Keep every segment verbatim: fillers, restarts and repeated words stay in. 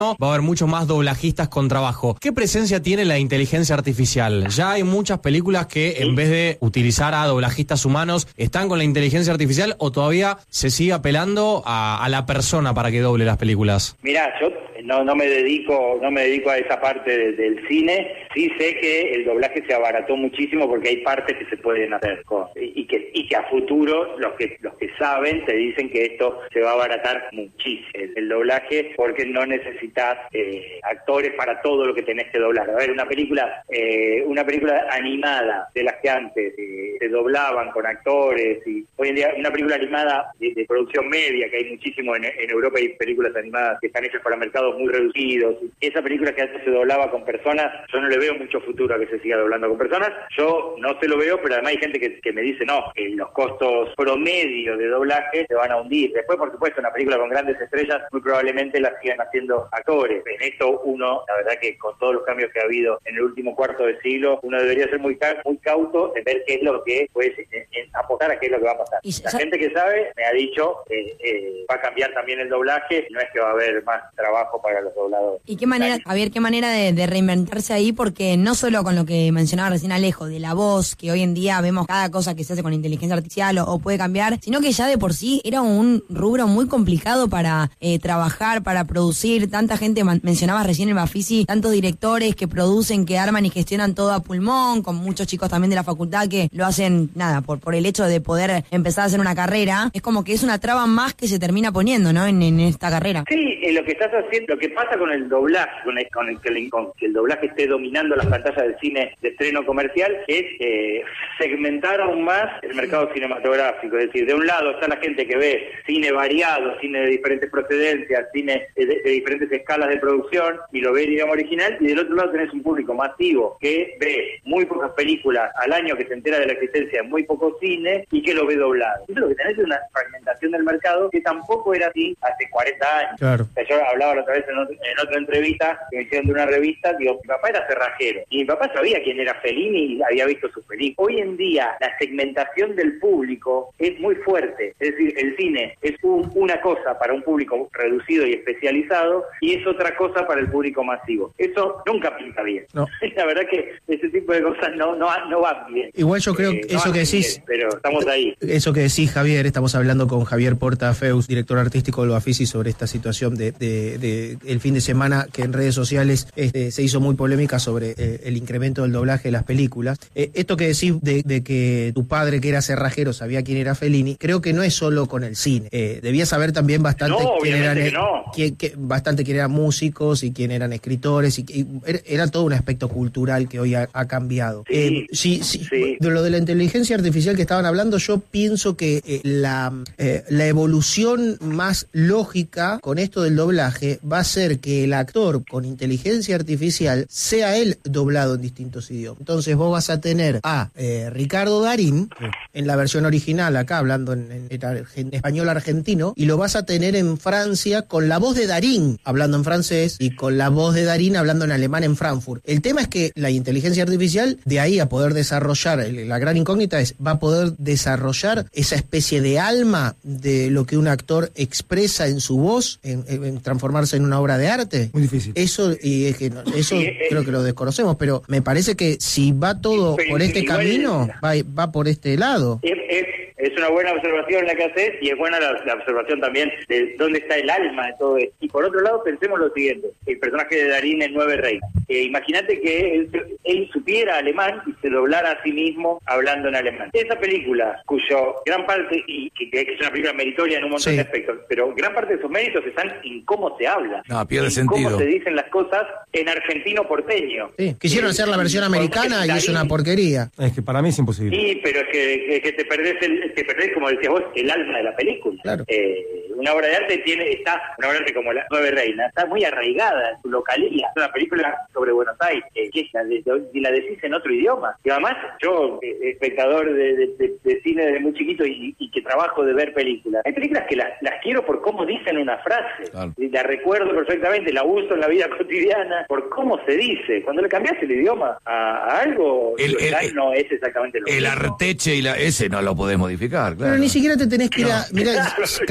va a haber muchos más doblajistas con trabajo. ¿Qué presencia tiene la inteligencia artificial? Ya hay muchas películas que en vez de utilizar a doblajistas humanos, ¿están con la inteligencia artificial o todavía se sigue apelando a, a la persona para que doble las películas? Mirá, yo no, no me dedico no me dedico a esa parte de, del cine. Sí sé que el doblaje se abarató muchísimo porque hay partes que se pueden hacer con, y, y que y que a futuro los que los que saben te dicen que esto se va a abaratar muchísimo el, el doblaje, porque no necesitas eh, actores para todo lo que tenés que doblar. A ver, una película eh, una película animada de las que antes eh, se doblaban con actores, y hoy en día una película animada de, de producción media, que hay muchísimo en, en Europa, hay películas animadas que están hechas para mercados muy reducidos. Esa película que antes se doblaba con personas, yo no le veo mucho futuro a que se siga doblando con personas. Yo no se lo veo, pero además hay gente que, que me dice no, que los costos promedio de doblaje se van a hundir. Después, por supuesto, una película con grandes estrellas muy probablemente la sigan haciendo actores. En esto uno, la verdad que con todos los cambios que ha habido en el último cuarto de siglo, uno debería ser muy muy cauto en ver qué es lo que puede en, en apostar a qué es lo que va a pasar. Y la gente que sabe me ha dicho eh, eh, va a cambiar también el doblaje, no es que va a haber más trabajo para los dobladores. ¿Y qué manera, Javier, qué manera de, de reinventarse ahí? Porque no solo con lo que mencionaba recién Alejo, de la voz, que hoy en día vemos cada cosa que se hace con inteligencia artificial o, o puede cambiar, sino que ya de por sí era un rubro muy complicado para eh, trabajar, para producir. Tanta gente, man, mencionabas recién el Bafisi, tantos directores que producen, que arman y gestionan todo a pulmón, con muchos chicos también de la facultad que lo hacen, nada, por, por el hecho de poder empezar a hacer una carrera. Es como que es una traba más que se termina poniendo, ¿no? En, en esta carrera. Sí, eh, lo que estás haciendo, lo que pasa con el doblaje, con el, con el, con el, con que el doblaje esté dominando las pantallas del cine de estreno comercial, es eh, segmentar aún más el mercado cinematográfico. Es decir, de un lado está la gente que ve cine variado, cine de diferentes procedencias, cine de, de diferentes escalas de producción, y lo ve en idioma original, y del otro lado tenés un público masivo que ve muy pocas películas al año, que se entera de la existencia de muy poco cine y que lo ve doblado. Entonces lo que tenés es una fragmentación del mercado que tampoco era así hace cuarenta años. Claro. O sea, yo hablaba la otra vez en, otro, en otra entrevista que me hicieron de una revista, digo, mi papá era cerrajero y mi papá sabía quién era Fellini y había visto sus películas. Hoy en día la segmentación del público es muy fuerte, es decir, el cine es un, una cosa para un público reducido y especializado y es otra cosa para el público masivo. Eso nunca pinta bien. No. La verdad que ese tipo de cosas no no, no van bien. Igual yo creo eh, que no eso que decís, bien, pero estamos ahí. Eso que decís, Javier, estamos hablando con Javier Porta Feus, director artístico del Bafisi, sobre esta situación de, de, de el fin de semana que en redes sociales este, se hizo muy polémica sobre eh, el incremento del doblaje de las películas. Eh, esto que decís de, de que tu padre, que era cerrajero, sabía quién era Fellini, creo que no es solo con el cine. Eh, debías saber también bastante no, quién eran que no. quién, que, bastante quién eran músicos y quién eran escritores, y, y era, era todo un aspecto cultural que hoy ha, ha cambiado. Sí, eh, sí, sí, sí. De lo de la inteligencia artificial que estaban hablando, yo pienso que eh, la, eh, la evolución más lógica con esto del doblaje va a ser que el actor con inteligencia artificial sea él doblado en distintos idiomas. Entonces vos vas a tener a eh, Ricardo Darín sí. en la versión original, acá hablando en, en, en español argentino, y lo vas a tener en Francia con la voz de Darín hablando en francés y con la voz de Darín hablando en alemán en Frankfurt. El tema es que la inteligencia artificial, de ahí a poder desarrollar, la gran incógnita es, va a poder desarrollar esa especie de alma de lo que un actor expresa en su voz, en, en transformarse en una obra de arte. Muy difícil. Eso, y es que no, eso sí, creo que lo desconocemos, pero me parece que si va todo pero por este igual, camino, va, va por este lado. Es, es, es una buena observación la que haces, y es buena la, la observación también de dónde está el alma de todo esto. Y por otro lado, pensemos lo siguiente: el personaje de Darín en Nueve Reinas. Eh, Imagínate que él, él supiera alemán y se doblara a sí mismo hablando en alemán. Esa película, cuyo gran parte, y que, que es una película meritoria en un montón sí. de aspectos, pero gran parte de sus méritos están en cómo se habla. No, pierde en sentido. Cómo se dicen las cosas en argentino porteño. Sí. Quisieron eh, hacer la versión americana y es una porquería. Es que para mí es imposible. Sí, pero es que, que, que te perdés, el, te perdés, como decías vos, el alma de la película. Claro. Eh, una obra de arte tiene, está, una obra de arte como Las Nueve Reinas, está muy arraigada en su localidad. Es una película sobre Buenos Aires, eh, que la, de, de, la decís en otro idioma. Y además, yo, eh, espectador de, de, de, de cine desde muy chiquito y, y que trabajo de ver películas, hay películas que las, las quiero por cómo dicen una frase. Claro. Y la recuerdo perfectamente, la uso en la vida cotidiana, por cómo se dice. Cuando le cambias el idioma a, a algo, el, el, el, no es exactamente lo el mismo. El arteche y la ese no lo podés modificar, claro. Pero ni siquiera te tenés que ir a... No. Mirá, claro, claro,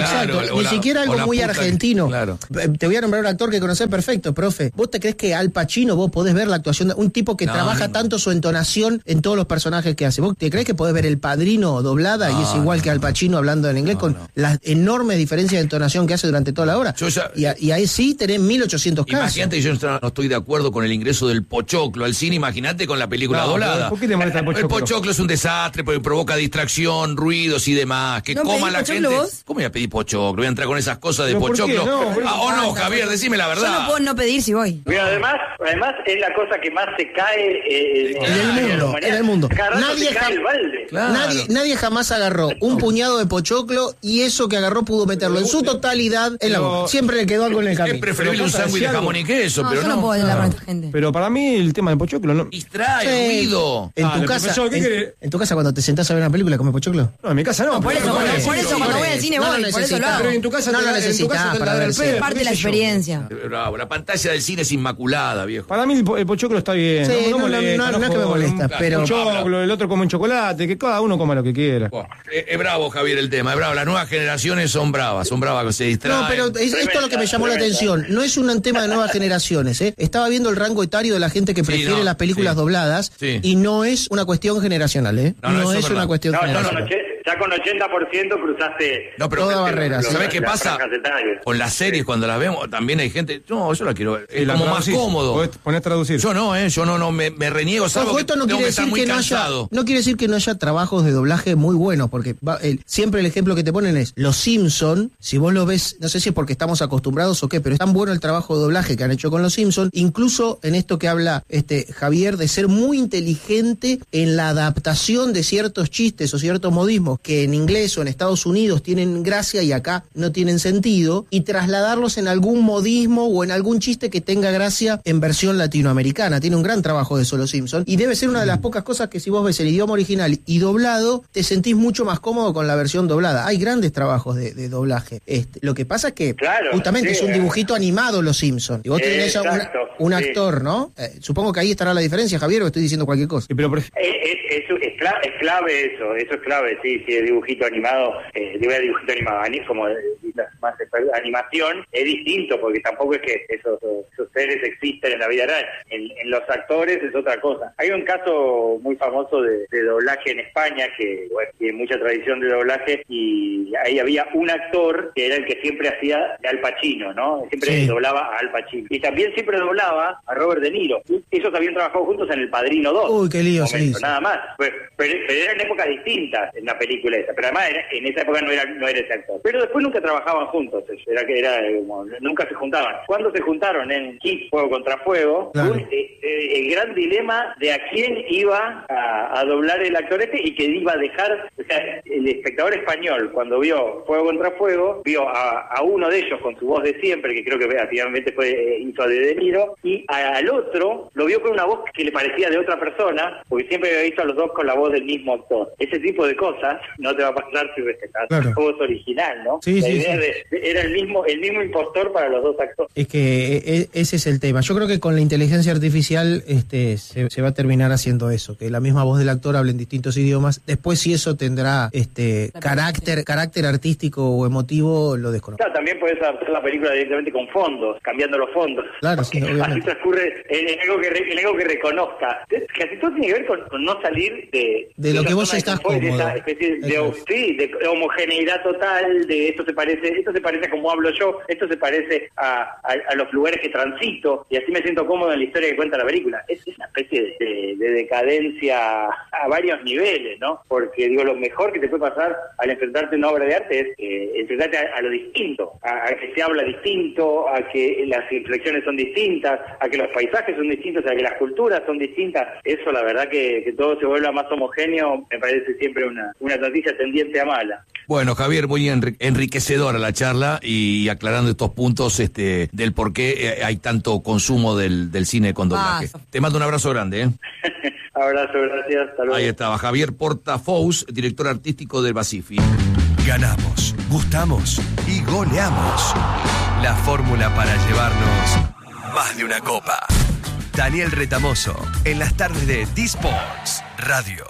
Exacto, Claro, o ni la- siquiera o algo la muy puta que- argentino. claro. Te voy a nombrar un actor que conocés perfecto, profe. ¿Vos te crees que Al Pacino vos podés ver la actuación de un tipo que No, trabaja no. tanto su entonación en todos los personajes que hace? ¿Vos te crees que podés ver El Padrino doblada y es No, igual no, que Al Pacino hablando en inglés No, con no. las enormes diferencias de entonación que hace durante toda la hora? Yo ya- y, a- y ahí sí tenés mil ochocientos casos. Imagínate que yo no no estoy de acuerdo con el ingreso del pochoclo al cine, imagínate con la película No, doblada. ¿por qué te molesta el pochoclo? El pochoclo es un desastre porque provoca distracción, ruidos y demás. Que ¿No coma pedís la pochoclo gente. vos? ¿Cómo voy a pedir pochoclo? Voy a entrar con esas cosas de ¿Pero por qué? pochoclo. No, pero- ah, o no, Javier, decime la Yo verdad. no puedo no pedir si voy. Pero además, además es la cosa que más se cae eh, En el la mundo, humanidad. en el mundo. Cada rato Nadie se cae jam- el balde. Claro. Nadie, nadie jamás agarró un puñado de pochoclo y eso que agarró pudo meterlo en su totalidad en la Pero- boca. Siempre le quedó algo en el Es camino. preferible un Pero sándwich de algo. jamón y queso, No, pero yo no. no puedo hablar con esta gente. Pero para mí el tema del pochoclo no. Distrae, Sí. ruido. En tu Dale, casa, profesor, ¿qué en, querés? en tu casa cuando te sentás a ver una película come pochoclo. No, en mi casa no. No, por pero- eso, pero- por, por sí, eso sí, cuando sí. voy al cine No lo voy, por eso lo necesitas. hago. Pero en tu casa No te lo la- en tu necesitas casa te para la da ver el series. perro, Parte qué de la sé yo. experiencia. Bravo, la pantalla del cine es inmaculada, viejo. Para mí el, po- el pochoclo está bien. Sí, no, no, molesta, no, no es que me jodan. molesta, Un pero- pochoclo, el otro come un chocolate, que cada uno coma lo que quiera. Buah, Es, es bravo, Javier, el tema. Es bravo. Las nuevas generaciones son bravas. Son bravas que se distraen. No, pero es- esto es lo que me llamó la atención. No es un tema de nuevas generaciones, ¿eh? Estaba viendo el rango etario de la gente que Sí, prefiere no, las películas sí. dobladas Sí. y no es una cuestión generacional, ¿eh? No, no, eso es es una verdad. cuestión No, ya con, generacional. oche- ya con ochenta por ciento cruzaste No, pero Toda pero- barrera, sí. ¿sabés qué las pasa? franjas etarias. Con las series, cuando las vemos, también hay gente. No, yo la quiero ver. Es Y la como más traducís, cómodo. podés poner traducir. Yo no, ¿eh? Yo no, no, me, me reniego, salvo Ojo, que esto no tengo quiere que estar decir muy que no haya, cansado. no quiere decir que no haya trabajos de doblaje muy buenos, porque va- el- siempre el ejemplo que te ponen es Los Simpson. Si vos lo ves, no sé si es porque estamos acostumbrados o qué, pero es tan bueno el trabajo de doblaje que han hecho con Los Simpson, incluso en esto que habla este Javier de ser muy inteligente en la adaptación de ciertos chistes o ciertos modismos que en inglés o en Estados Unidos tienen gracia y acá no tienen sentido, y trasladarlos en algún modismo o en algún chiste que tenga gracia en versión latinoamericana. Tiene un gran trabajo de eso Los Simpson y debe ser una de las pocas cosas que si vos ves el idioma original y doblado, te sentís mucho más cómodo con la versión doblada. Hay grandes trabajos de, de doblaje. Este, lo que pasa es que Claro, justamente sí, es un eh. dibujito animado Los Simpson. Y vos Eh, tenés a una- exacto, un sí. actor, ¿no? Eh, supongo que ahí estará la diferencia, Javier, o estoy diciendo cualquier cosa. Sí, pero por ej- Es, es, es- es cla- es clave eso, eso es clave, sí, sí, el dibujito animado, eh, digo el dibujito animado, ani- como eh, más de animación, es distinto, porque tampoco es que esos, esos seres existen en la vida real, en, en los actores es otra cosa. Hay un caso muy famoso de, de doblaje en España, que bueno, tiene mucha tradición de doblaje, y ahí había un actor que era el que siempre hacía de Al Pacino, ¿no? Siempre Sí. doblaba a Al Pacino. Y también siempre doblaba a Robert De Niro. Ellos habían trabajado juntos en El Padrino dos. Uy, qué lío, Momento, sí. nada más. Pero, pero, pero eran épocas distintas en la película esa. Pero además era- en esa época no era, no era ese actor. Pero después nunca trabajaban juntos. Era que era eh, como, nunca se juntaban. Cuando se juntaron en Kiss Fuego contra Fuego, Claro. un- eh, eh, el gran dilema de a quién iba a, a doblar el actor este y que iba a dejar, o sea, el espectador español cuando vio Fuego contra Fuego, vio a, a uno de ellos con su voz de siempre, que creo que activamente fue eh, hizo de De Niro, y a- al otro lo vio con una voz que le parecía de otra persona, porque siempre había visto a los dos con la voz del mismo actor. Ese tipo de cosas no te va a pasar si respetas Claro. la voz original, ¿no? Sí, la sí, idea sí. de- de- era el mismo, el mismo impostor para los dos actores. Es que e- ese es el tema. Yo creo que con la inteligencia artificial este, se, se va a terminar haciendo eso, que la misma voz del actor hable en distintos idiomas. Después si eso tendrá este carácter carácter artístico o emotivo, lo desconozco. Claro, también puedes adaptar la película directamente con fondos, cambiando los fondos. Claro, sí, Así obviamente. transcurre en, en algo que re- en algo que reconozca. Casi todo tiene que ver con, con no salir de... De lo esa que vos zona de estás confort, de esa cómodo. especie de, Eso es. sí, de homogeneidad total, de esto se parece, esto se parece a como hablo yo, esto se parece a, a, a los lugares que transito, y así me siento cómodo en la historia que cuenta la película. Es, es una especie de, de- de decadencia a varios niveles, ¿no? Porque, digo, lo mejor que te puede pasar al enfrentarte a una obra de arte es eh, enfrentarte a, a lo distinto, a, a que se habla distinto, a que las inflexiones son distintas, a que los paisajes son distintos, a que las culturas son distintas. Eso, la verdad, que, que todo se vuelva más homogéneo, me parece siempre una, una noticia tendiente a mala. Bueno, Javier, muy enri- enriquecedora la charla y aclarando estos puntos este, del por qué eh, hay tanto consumo del, del cine con doblaje. Paso. Te mando un abrazo grande, ¿eh? Abrazo, gracias, hasta luego. Ahí estaba Javier Portafous, director artístico del Basifi. Ganamos, gustamos y goleamos. La fórmula para llevarnos más de una copa. Daniel Retamoso, en las tardes de D-Sports Radio.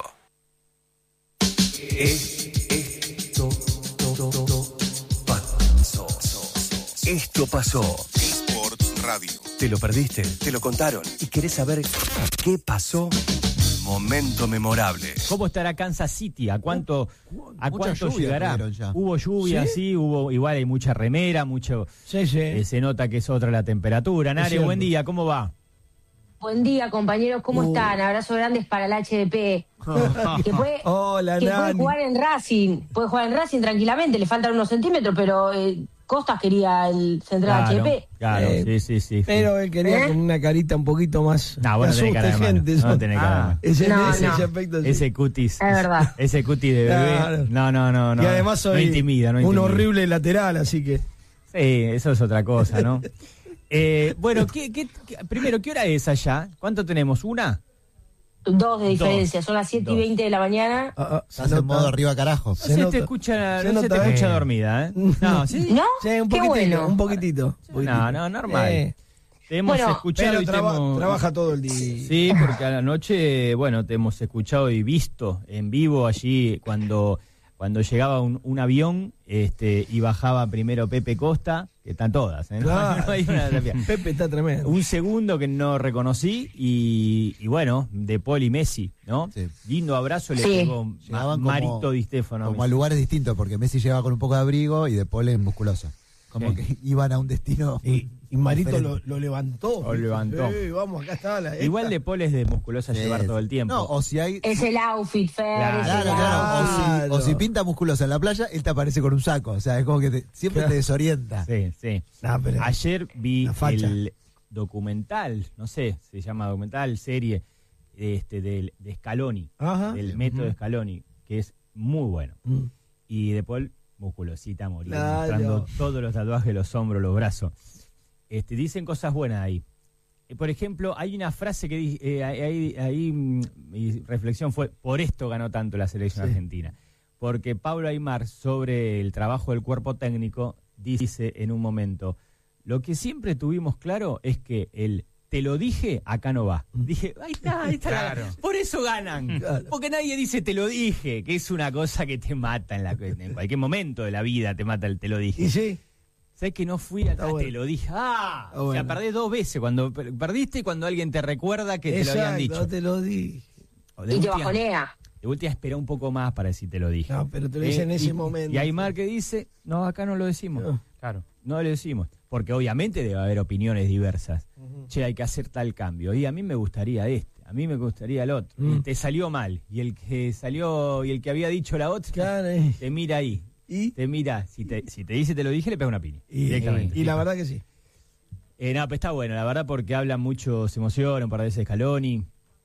Esto pasó. Sports Radio. ¿Te lo perdiste? ¿Te lo contaron? ¿Y querés saber qué pasó? Momento memorable. ¿Cómo estará Kansas City? ¿A cuánto, a Mucha cuánto lluvia llegará? tuvieron ya. Hubo lluvia, ¿Sí? sí, hubo, igual hay mucha remera, mucho. Sí, sí. eh, se nota que es otra la temperatura. Nare, cierto. buen día, ¿cómo va? Buen día, compañeros, ¿cómo Uh. están? Abrazos grandes para el H D P. que puede, Hola, que puede Nani. jugar en Racing, puede jugar en Racing tranquilamente, le faltan unos centímetros, pero eh, Costas quería el central Claro, H D P. claro, Eh, sí, sí, sí. Pero él quería ¿Eh? con una carita un poquito más. No, vos no que tenés cara de asuste malo, gente, no eso. tenés cara de malo. Ese, No, ese, no. ese aspecto sí. Ese cutis. Es verdad. Ese cutis de bebé. Claro. No, no, no, no. Y además soy no intimida, no un intimida. horrible lateral, así que. Sí, eso es otra cosa, ¿no? eh, bueno, ¿qué, qué, qué- primero, ¿qué hora es allá? ¿Cuánto tenemos? ¿Una? Dos de diferencia, son las siete Dos. y veinte de la mañana. Ah, ah, Estás en modo arriba carajo. No Se se, nota. te escucha, Se no se nota, te escucha eh. dormida, ¿eh? No, ¿sí? ¿No? Sí, un Qué poquitito, bueno. un poquitito. un poquitito. No, no, normal. Eh, Te hemos Bueno, escuchado pero y te traba- hemos- trabaja todo el día. Sí, porque a la noche, bueno, te hemos escuchado y visto en vivo allí cuando, cuando llegaba un, un avión este, y bajaba primero Pepe Costa, que están todas, ¿eh? No, Claro. no hay una- Pepe está tremendo. un segundo que no reconocí y, y bueno, De Paul y Messi, ¿no? Sí. Lindo abrazo le Sí. pegó Ma- Llegaban Marito como, Di Stefano. como a lugares distintos, porque Messi lleva con un poco de abrigo y De Paul en musculoso. Como Sí. que iban a un destino. Y, y Marito lo, diferente. lo levantó. Lo levantó. Sí, vamos, acá está la. Igual esta. De Paul es de musculosa Sí, llevar sí. todo el tiempo. No, o si hay. Es el outfit, Fer. Claro, es Claro, el claro. O si, Claro. o si pinta musculosa en la playa, él te aparece con un saco. O sea, es como que te- siempre Claro. te desorienta. Sí, sí. No, pero- Ayer vi La facha. el documental, no sé, se llama documental, serie, este, del, de Scaloni, Ajá. del método de Scaloni, que es muy bueno. Mm. Y de Paul, musculosita a morir, Claro. mostrando todos los tatuajes, los hombros, los brazos. Este, dicen cosas buenas ahí. Eh, Por ejemplo, hay una frase que di- eh, ahí, ahí mm, mi reflexión fue, por esto ganó tanto la selección Sí. argentina. Porque Pablo Aimar, sobre el trabajo del cuerpo técnico, dice en un momento, lo que siempre tuvimos claro es que el te lo dije, acá no va. Dije, ahí está, ahí está. Claro. Por eso ganan. Claro. Porque nadie dice te lo dije, que es una cosa que te mata en, la, en cualquier momento de la vida, te mata el te lo dije. Y sí. ¿Sabes que no fui atrás? Está bueno. Te lo dije. ¡Ah! Está O sea, bueno. perdés dos veces. Cuando per- perdiste y cuando alguien te recuerda que te lo Exacto, habían dicho. te lo dije. O de Y te última- bajonea. de última espera un poco más para decir te lo dije. No, pero te lo dice en ese y, momento. Y Aymar que dice, no, acá no lo decimos. No. Claro, no lo decimos. Porque obviamente debe haber opiniones diversas. Che, hay que hacer tal cambio. Y a mí me gustaría este, a mí me gustaría el otro. Mm. Y te salió mal. Y el que salió, y el que había dicho la otra, Claro, eh. te mira ahí. Y, Te mira. Si te, si te dice te lo dije, le pega una piña. y, directamente. y la verdad que sí. Eh, no, pero está bueno, la verdad, porque hablan mucho, se emociona un par de veces Scaloni.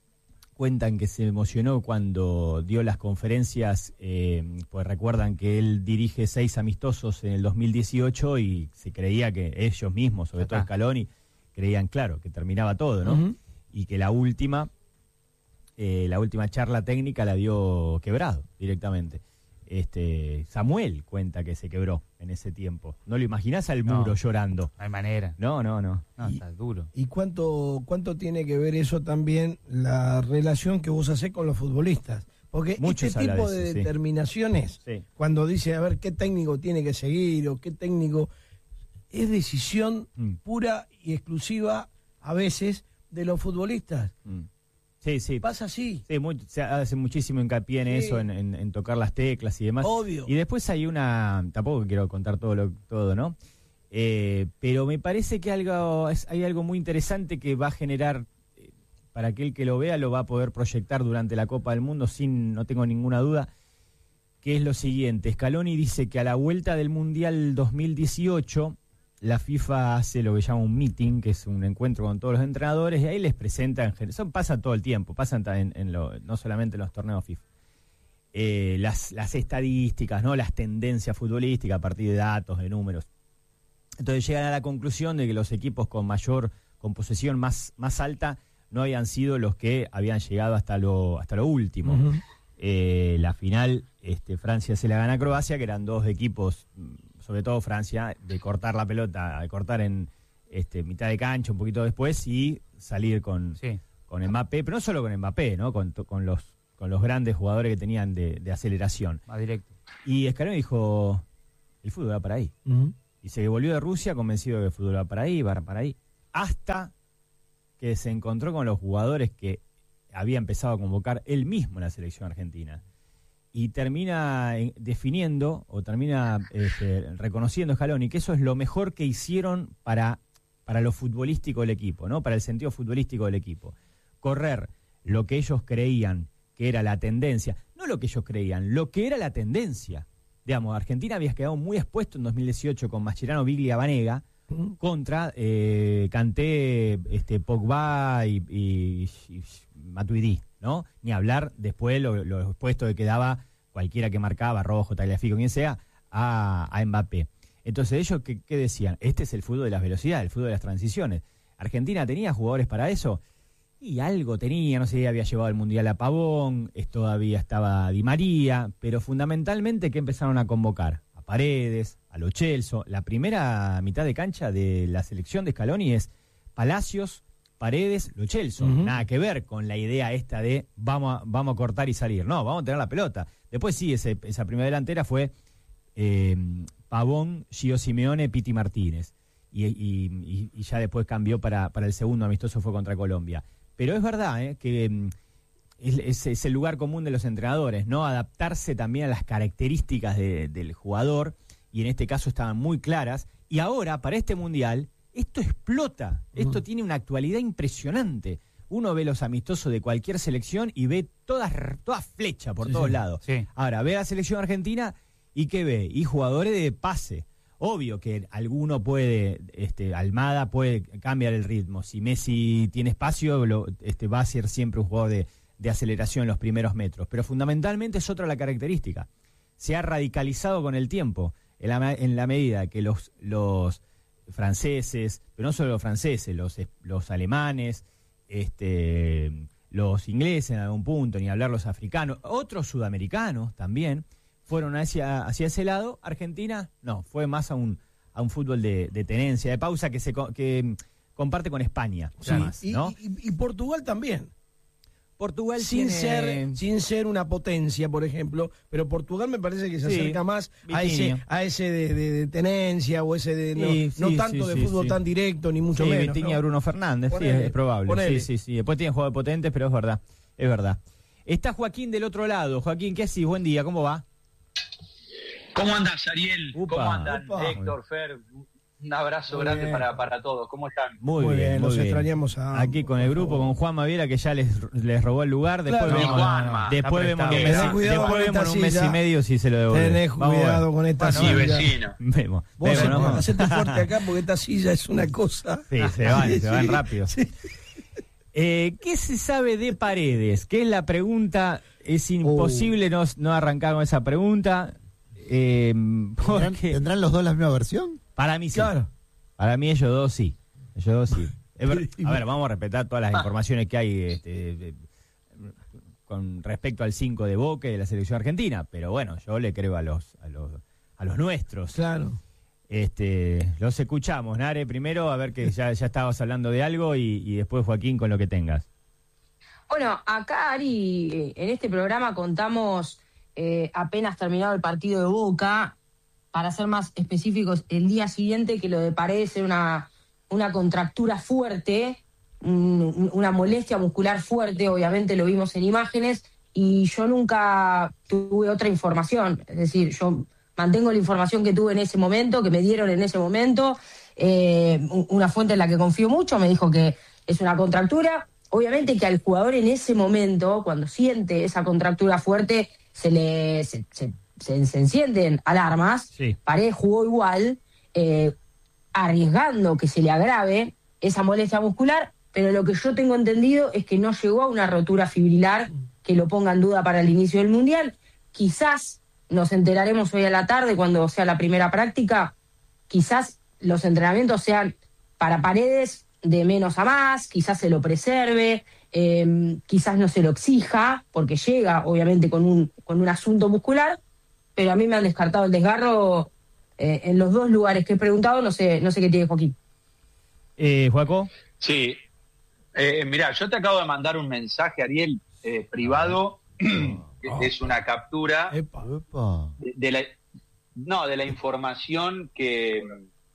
Cuentan que se emocionó cuando dio las conferencias, eh, pues recuerdan que él dirige seis amistosos en el dos mil dieciocho y se creía que ellos mismos, sobre todo Scaloni, creían, claro, que terminaba todo, ¿no? Ujú. Y que la última, eh, la última charla técnica la dio quebrado directamente. Este, Samuel cuenta que se quebró en ese tiempo. ¿No lo imaginás al No. muro llorando? No hay manera. No, no, no. No, Y- está duro. ¿Y cuánto, cuánto tiene que ver eso también, la relación que vos hacés con los futbolistas? Porque Mucho este se habla tipo de de, eso, sí. determinaciones, Sí. cuando dice, a ver, qué técnico tiene que seguir o qué técnico, es decisión Mm. pura y exclusiva, a veces, de los futbolistas. Mm. Sí, sí. Pasa así. Sí, muy- se hace muchísimo hincapié en Sí. eso, en, en- en tocar las teclas y demás. Obvio. Y después hay una, tampoco quiero contar todo, lo, todo ¿no? Eh, pero me parece que algo es, hay algo muy interesante que va a generar, eh, para aquel que lo vea, lo va a poder proyectar durante la Copa del Mundo, sin, no tengo ninguna duda, que es lo siguiente. Scaloni dice que a la vuelta del Mundial dos mil dieciocho, la FIFA hace lo que llama un meeting, que es un encuentro con todos los entrenadores, y ahí les presentan, eso pasa todo el tiempo, pasan en, en lo, no solamente en los torneos FIFA, eh, las, las estadísticas, ¿no? Las tendencias futbolísticas a partir de datos, de números. Entonces llegan a la conclusión de que los equipos con mayor, con posesión más, más alta, no habían sido los que habían llegado hasta lo, hasta lo último. Ujú. Eh, la final, este, Francia se la gana a Croacia, que eran dos equipos, sobre todo Francia, de cortar la pelota, de cortar en este, mitad de cancha, un poquito después, y salir con, Sí. con Mbappé, pero no solo con Mbappé, ¿no? Con, to- con los con los grandes jugadores que tenían de, de aceleración. Más directo. Y Scaloni dijo, el fútbol va para ahí. Ujú. Dice que volvió de Rusia convencido de que el fútbol va para ahí, va para ahí, hasta que se encontró con los jugadores que había empezado a convocar él mismo en la selección argentina. Y termina eh, definiendo, o termina este, reconociendo Scaloni, que eso es lo mejor que hicieron para, para lo futbolístico del equipo, ¿no? Para el sentido futbolístico del equipo. Correr lo que ellos creían que era la tendencia, no lo que ellos creían, lo que era la tendencia. Digamos, Argentina había quedado muy expuesto en dos mil dieciocho con Mascherano, Biglia, Banega, uh-huh. contra eh, Kanté, este, Pogba y, y, y Matuidi, ¿no? Ni hablar después lo, lo expuesto que quedaba cualquiera que marcaba, Rojo, Tagliafico, quien sea, a, a Mbappé. Entonces ellos, ¿qué, ¿qué decían? Este es el fútbol de las velocidades, el fútbol de las transiciones. ¿Argentina tenía jugadores para eso? Y algo tenía, no sé, había llevado el Mundial a Pavón, todavía estaba Di María, pero fundamentalmente, ¿qué empezaron a convocar? A Paredes, a Lo Celso. La primera mitad de cancha de la selección de Scaloni es Palacios, Paredes, Lo Celso. Uh-huh. Nada que ver con la idea esta de vamos a, vamos a cortar y salir. No, vamos a tener la pelota. Después sí, ese, esa primera delantera fue eh, Pavón, Gio Simeone, Piti Martínez. Y, y, y ya después cambió para, para el segundo amistoso, fue contra Colombia. Pero es verdad ¿eh? que mm, es, es, es el lugar común de los entrenadores, ¿no? Adaptarse también a las características de, del jugador, y en este caso estaban muy claras. Y ahora, para este Mundial, esto explota, uh-huh. esto tiene una actualidad impresionante. Uno ve los amistosos de cualquier selección y ve todas, todas flechas por sí, todos sí. lados. Sí. Ahora, ve a la selección argentina y ¿qué ve? Y jugadores de pase. Obvio que alguno puede, este, Almada puede cambiar el ritmo. Si Messi tiene espacio, lo, este, va a ser siempre un jugador de, de aceleración en los primeros metros. Pero fundamentalmente es otra la característica. Se ha radicalizado con el tiempo, en la, en la medida que los, los franceses, pero no solo los franceses, los, los alemanes, este, los ingleses en algún punto, ni hablar los africanos, otros sudamericanos también, fueron hacia, hacia ese lado. Argentina, no, fue más a un, a un fútbol de, de tenencia, de pausa que se que comparte con España. Sí, más, y, ¿no? y, y Portugal también. Portugal sin tiene... ser sin ser una potencia, por ejemplo, pero Portugal me parece que se sí, acerca más a ese a ese de, de, de tenencia o ese de no, sí, sí, no tanto sí, de fútbol sí. tan directo ni mucho sí, menos. Vitinha, ¿no? Bruno Fernández, ponele, sí, es, es probable. Ponele. Sí, sí, sí. Después tienen jugadores potentes, pero es verdad, es verdad. Está Joaquín del otro lado. Joaquín, ¿qué haces? Buen día, ¿cómo va? ¿Cómo andás, Ariel? Upa, ¿Cómo andan, upa. Héctor, Fer? Un abrazo muy grande bien. para, para todos. ¿Cómo están? Muy, muy bien, bien, los muy bien. extrañamos a aquí con el grupo, con Juan Maviera, que ya les, les robó el lugar. Después claro. vemos, Juanma, después vemos, Tenés después cuidado después con vemos esta en un mes silla. y medio si se lo devuelve. Tenés cuidado con esta bueno, silla. Sí, vecino. Vemos. Vos vemos, ¿no? hacete fuerte acá porque esta silla es una cosa. Sí, se van, sí, se van sí, rápido. Sí. Eh, ¿Qué se sabe de Paredes? ¿Qué es la pregunta? Es imposible uh. no, no arrancar con esa pregunta. Eh, ¿Tendrán, ¿Tendrán los dos la misma versión? Para mí sí. Claro. Para mí ellos dos sí. Ellos dos sí. Es ver, a ver, vamos a respetar todas las informaciones que hay este, de, con respecto al cinco de Boca y de la selección argentina, pero bueno, yo le creo a los a los, a los nuestros. Claro. Este, los escuchamos, Nare, primero, a ver que ya, ya estabas hablando de algo y, y después Joaquín con lo que tengas. Bueno, acá, Ari, en este programa contamos eh, apenas terminado el partido de Boca, para ser más específicos, el día siguiente, que lo de Paredes era una, una contractura fuerte, un, una molestia muscular fuerte, obviamente lo vimos en imágenes, y yo nunca tuve otra información, es decir, yo mantengo la información que tuve en ese momento, que me dieron en ese momento, eh, una fuente en la que confío mucho, me dijo que es una contractura. Obviamente que al jugador en ese momento, cuando siente esa contractura fuerte, se le se, se, se, se encienden alarmas. Sí. Paredes jugó igual, eh, arriesgando que se le agrave esa molestia muscular, pero lo que yo tengo entendido es que no llegó a una rotura fibrilar que lo ponga en duda para el inicio del Mundial. Quizás nos enteraremos hoy a la tarde cuando sea la primera práctica, quizás los entrenamientos sean para Paredes de menos a más, quizás se lo preserve, eh, quizás no se lo exija, porque llega obviamente con un, con un asunto muscular, pero a mí me han descartado el desgarro eh, en los dos lugares que he preguntado, no sé, no sé qué tiene Joaquín. Eh, ¿Joaco? Sí, eh, mirá, yo te acabo de mandar un mensaje, Ariel, eh, privado, es una captura Epa. Epa. De, de la no de la información que,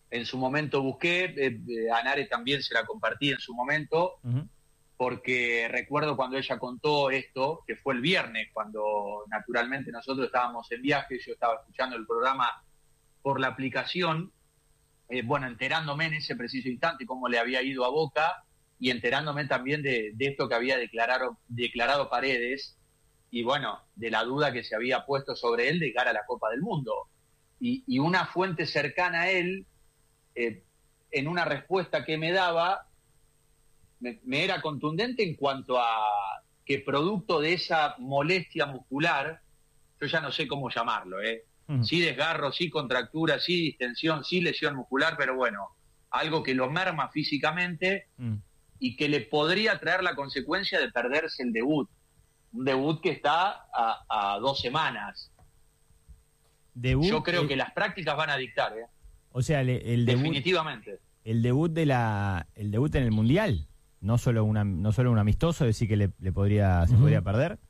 en su momento busqué, eh, eh, a Nare también se la compartí en su momento, uh-huh. porque recuerdo cuando ella contó esto, que fue el viernes, cuando naturalmente nosotros estábamos en viaje, yo estaba escuchando el programa por la aplicación, eh, bueno, enterándome en ese preciso instante cómo le había ido a Boca, y enterándome también de, de esto que había declarado, declarado Paredes, y bueno, de la duda que se había puesto sobre él de cara a la Copa del Mundo. Y, y una fuente cercana a él, eh, en una respuesta que me daba, me, me era contundente en cuanto a que producto de esa molestia muscular, yo ya no sé cómo llamarlo, ¿eh? Uh-huh. Sí desgarro, sí contractura, sí distensión, sí lesión muscular, pero bueno, algo que lo merma físicamente uh-huh. y que le podría traer la consecuencia de perderse el debut. Un debut que está a, a dos semanas. Debut, Yo creo eh, que las prácticas van a dictar, ¿eh? O sea, el, el debut, definitivamente. El debut de la, el debut en el Mundial, no solo una, no solo un amistoso, decir que le, le podría, uh-huh. se podría perder.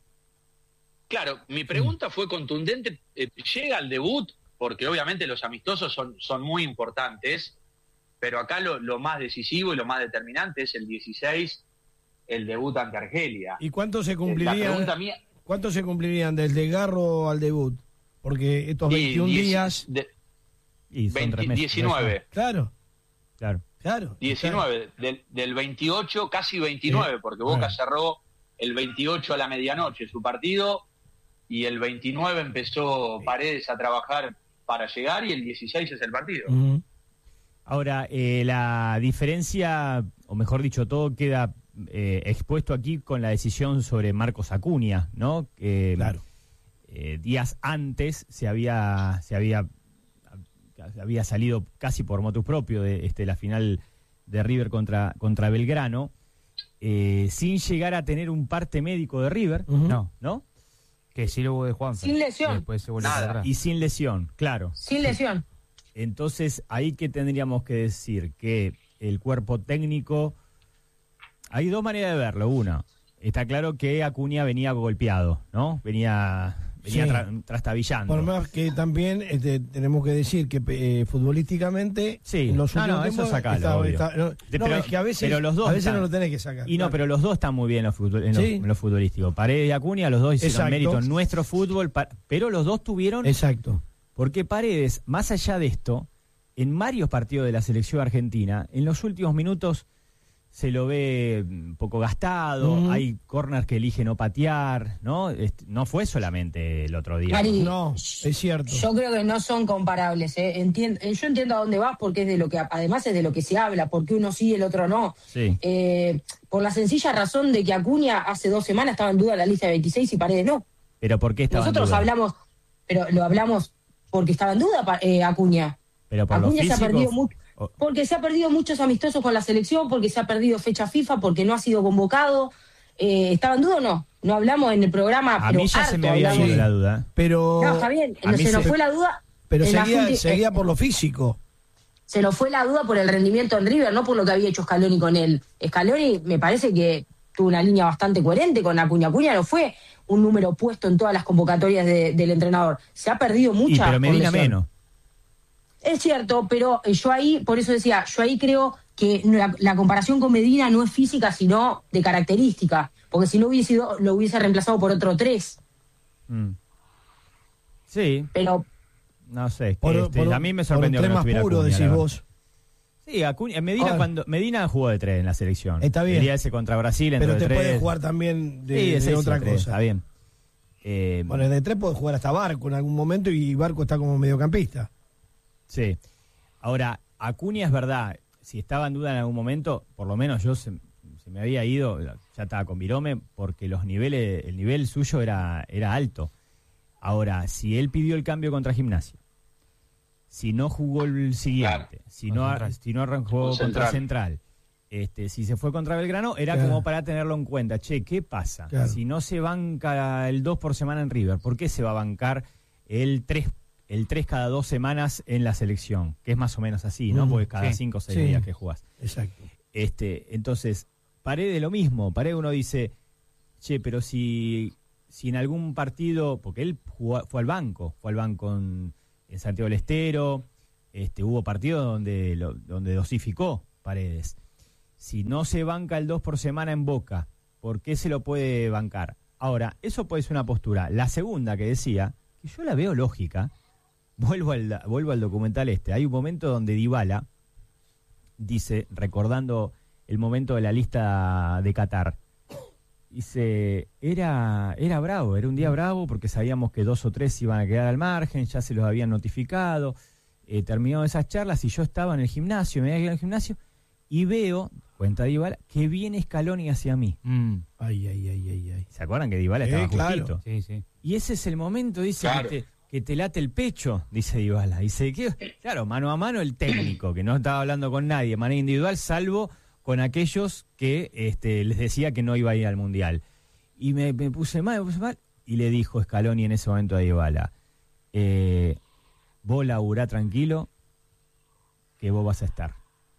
Claro, mi pregunta fue contundente. Eh, llega al debut, porque obviamente los amistosos son, son muy importantes, pero acá lo, lo más decisivo y lo más determinante es el dieciséis, el debut ante Argelia. ¿Y cuánto se cumplirían? Mía, ¿Cuánto se cumplirían del desgarro al debut? Porque estos veintiún diez, días... De, y veinte, diecinueve. Claro. Claro. Claro. diecinueve. Del, del veintiocho, casi veintinueve, sí. porque Boca bueno. cerró el veintiocho a la medianoche su partido, y el veintinueve empezó Paredes a trabajar para llegar, y el dieciséis es el partido. Uh-huh. Ahora, eh, la diferencia, o mejor dicho, todo queda eh, expuesto aquí con la decisión sobre Marcos Acuña, ¿no? Eh, claro. Eh, días antes se había se había había salido casi por motus propio de este, la final de River contra, contra Belgrano, eh, sin llegar a tener un parte médico de River, uh-huh. no, ¿no? Que sí lo hubo de Juan. Sin lesión. Y sin lesión, claro. Sin lesión. Entonces, ahí que tendríamos que decir que el cuerpo técnico, hay dos maneras de verlo. Una, está claro que Acuña venía golpeado, ¿no? Venía, venía sí. tra- trastabillando. Por más que también este, tenemos que decir que eh, futbolísticamente sí. en los no, últimos no, tiempos eso sacalo, está, está, no, de, no, pero, es que a veces, pero los dos a veces están, no lo tenés que sacar. Y claro. no, pero los dos están muy bien en, fútbol, en, ¿Sí? lo, en lo futbolístico. Paredes y Acuña, los dos hicieron Exacto. mérito en nuestro fútbol, pa- pero los dos tuvieron... Exacto. Porque Paredes, más allá de esto, en varios partidos de la selección argentina, en los últimos minutos se lo ve un poco gastado, uh-huh. hay corners que elige no patear, ¿no? Este, no fue solamente el otro día. Ari, no, es cierto. Yo creo que no son comparables. ¿eh? Entiendo, yo entiendo a dónde vas porque es de lo que, además es de lo que se habla, porque uno sí y el otro no. Sí. Eh, por la sencilla razón de que Acuña hace dos semanas estaba en duda en la lista de veintiséis y Paredes no. ¿Pero por qué estaba Nosotros en duda? hablamos, pero lo hablamos porque estaba en duda eh, Acuña. Pero por Acuña lo se ha físico, perdido mucho. o... Porque se ha perdido muchos amistosos con la selección, porque se ha perdido fecha FIFA, porque no ha sido convocado. Eh, ¿Estaba en duda o no? No hablamos en el programa, A pero mí ya harto se me había hablamos. ido la duda. Pero... No, está bien, A no, mí se nos se- fue la duda. Pero en la seguía, ulti- seguía eh, por lo físico. Se nos fue la duda por el rendimiento en River, no por lo que había hecho Scaloni con él. Scaloni me parece que tuvo una línea bastante coherente con Acuña. Acuña no fue un número puesto en todas las convocatorias de- del entrenador. Se ha perdido mucha. Y, pero por Medina lesión. menos. Es cierto, pero yo ahí, por eso decía, yo ahí creo que la, la comparación con Medina no es física, sino de característica. Porque si no hubiese sido, lo hubiese reemplazado por otro tres. Mm. Sí, Pero no sé. Por- este, por- a mí me por sorprendió un que tren no más estuviera puro, Acuña, decís la verdad. vos. Sí, Acuña, Medina, Ah. cuando, Medina jugó de tres en la selección. Está bien. El día ese contra Brasil entró Pero de te tres. puede jugar también de, Sí, de seis y otra tres, cosa. Está bien. Eh, Bueno, de tres puede jugar hasta Barco en algún momento y Barco está como mediocampista. Sí. Ahora, Acuña es verdad, si estaba en duda en algún momento, por lo menos yo se, se me había ido, ya estaba con Virome, porque los niveles, el nivel suyo era, era alto. Ahora, si él pidió el cambio contra Gimnasia, si no jugó el siguiente, Claro. si, no, ar- si no arrancó Con contra Central. Central, este, si se fue contra Belgrano, era Claro. como para tenerlo en cuenta. Che, ¿qué pasa? Claro. Si no se banca el dos por semana en River, ¿por qué se va a bancar el tres el tres cada dos semanas en la selección? Que es más o menos así, ¿no? Mm, Porque cada sí. cinco o seis Sí. días que jugás. Exacto. Este, entonces, Paredes lo mismo. Paredes uno dice, che, pero si, si en algún partido, porque él jugó- fue al banco, fue al banco en, en Santiago del Estero, este, hubo partidos donde, lo, donde dosificó Paredes. Si no se banca el dos por semana en Boca, ¿por qué se lo puede bancar? Ahora, eso puede ser una postura. La segunda que decía, que yo la veo lógica, vuelvo al, vuelvo al documental este. Hay un momento donde Dybala dice, recordando el momento de la lista de Qatar, dice, era, era bravo, era un día bravo porque sabíamos que dos o tres iban a quedar al margen, ya se los habían notificado, eh, terminó esas charlas y yo estaba en el gimnasio, me había quedado en el gimnasio y veo, cuenta Dybala, que viene Scaloni hacia mí. Mm. Ay, ay, ay, ay, ay. ¿Se acuerdan que Dybala Eh, estaba claro. justito? Sí, sí. Y ese es el momento, dice, Claro. que, te, que te late el pecho, dice Dybala. Dice, que, claro, mano a mano el técnico, que no estaba hablando con nadie de manera individual, salvo con aquellos que este, les decía que no iba a ir al Mundial. Y me, me puse mal, me puse mal, y le dijo Scaloni en ese momento a Dybala, eh, vos laburá tranquilo, que vos vas a estar.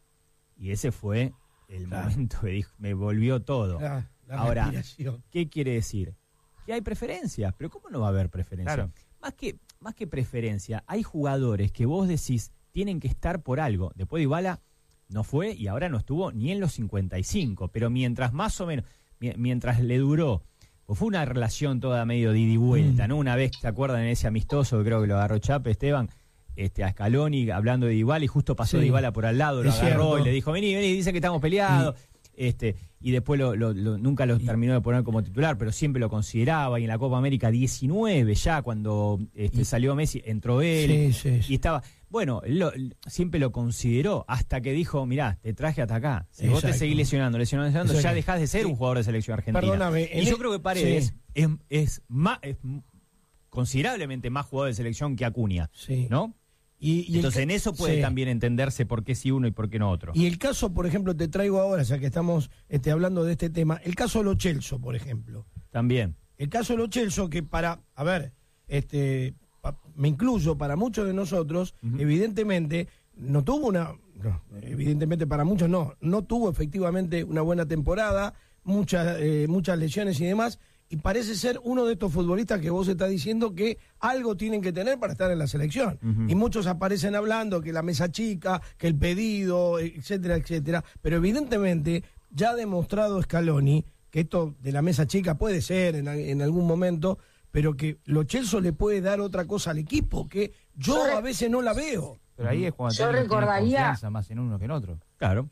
Y ese fue el Claro. momento que dijo, me volvió todo. La, la Ahora, respiración. ¿qué quiere decir? Que hay preferencias, pero ¿cómo no va a haber preferencia? Claro. Más que, más que preferencia, hay jugadores que vos decís tienen que estar por algo. Después Dybala no fue y ahora no estuvo ni en los cincuenta y cinco, pero mientras más o menos, mi- mientras le duró, pues fue una relación toda medio de ida y vuelta, ¿no? Una vez, ¿se acuerdan en ese amistoso que creo que lo agarró Chape, Esteban? Este, a Scaloni hablando de Dybala y justo pasó Sí. Dybala por al lado, lo Es agarró cierto. y le dijo, vení, vení, dice que estamos peleados. Este, y después lo, lo- lo- nunca lo terminó de poner como titular, pero siempre lo consideraba. Y en la Copa América diecinueve, ya cuando este, salió Messi, entró él. Sí, sí, sí. Y estaba, bueno, lo- siempre lo consideró hasta que dijo, mirá, te traje hasta acá. Si vos te Exacto. seguís lesionando, lesionando, lesionando, Exacto. ya dejás de ser un jugador de selección argentina. Perdóname, en y yo el- creo que Paredes sí. es, es más, es considerablemente más jugador de selección que Acuña, Sí. ¿no? Y, y el Entonces ca- en eso puede sí. también entenderse por qué sí uno y por qué no otro. Y el caso, por ejemplo, te traigo ahora, ya que estamos este, hablando de este tema, el caso de Lo Celso, por ejemplo. También. El caso de Lo Celso, que para, a ver, este, pa- me incluyo, para muchos de nosotros, evidentemente, no tuvo una, no, evidentemente para muchos no, no tuvo efectivamente una buena temporada, muchas, eh, muchas lesiones y demás, y parece ser uno de estos futbolistas que vos estás diciendo que algo tienen que tener para estar en la selección. Ujú. Y muchos aparecen hablando que la mesa chica, que el pedido, etcétera, etcétera. Pero evidentemente ya ha demostrado Scaloni que esto de la mesa chica puede ser en, en algún momento, pero que Lo Celso le puede dar otra cosa al equipo, que yo Yo re- a veces no la veo. Pero ahí es cuando Yo el técnico tiene recordaría- confianza más en uno que en otro. Claro.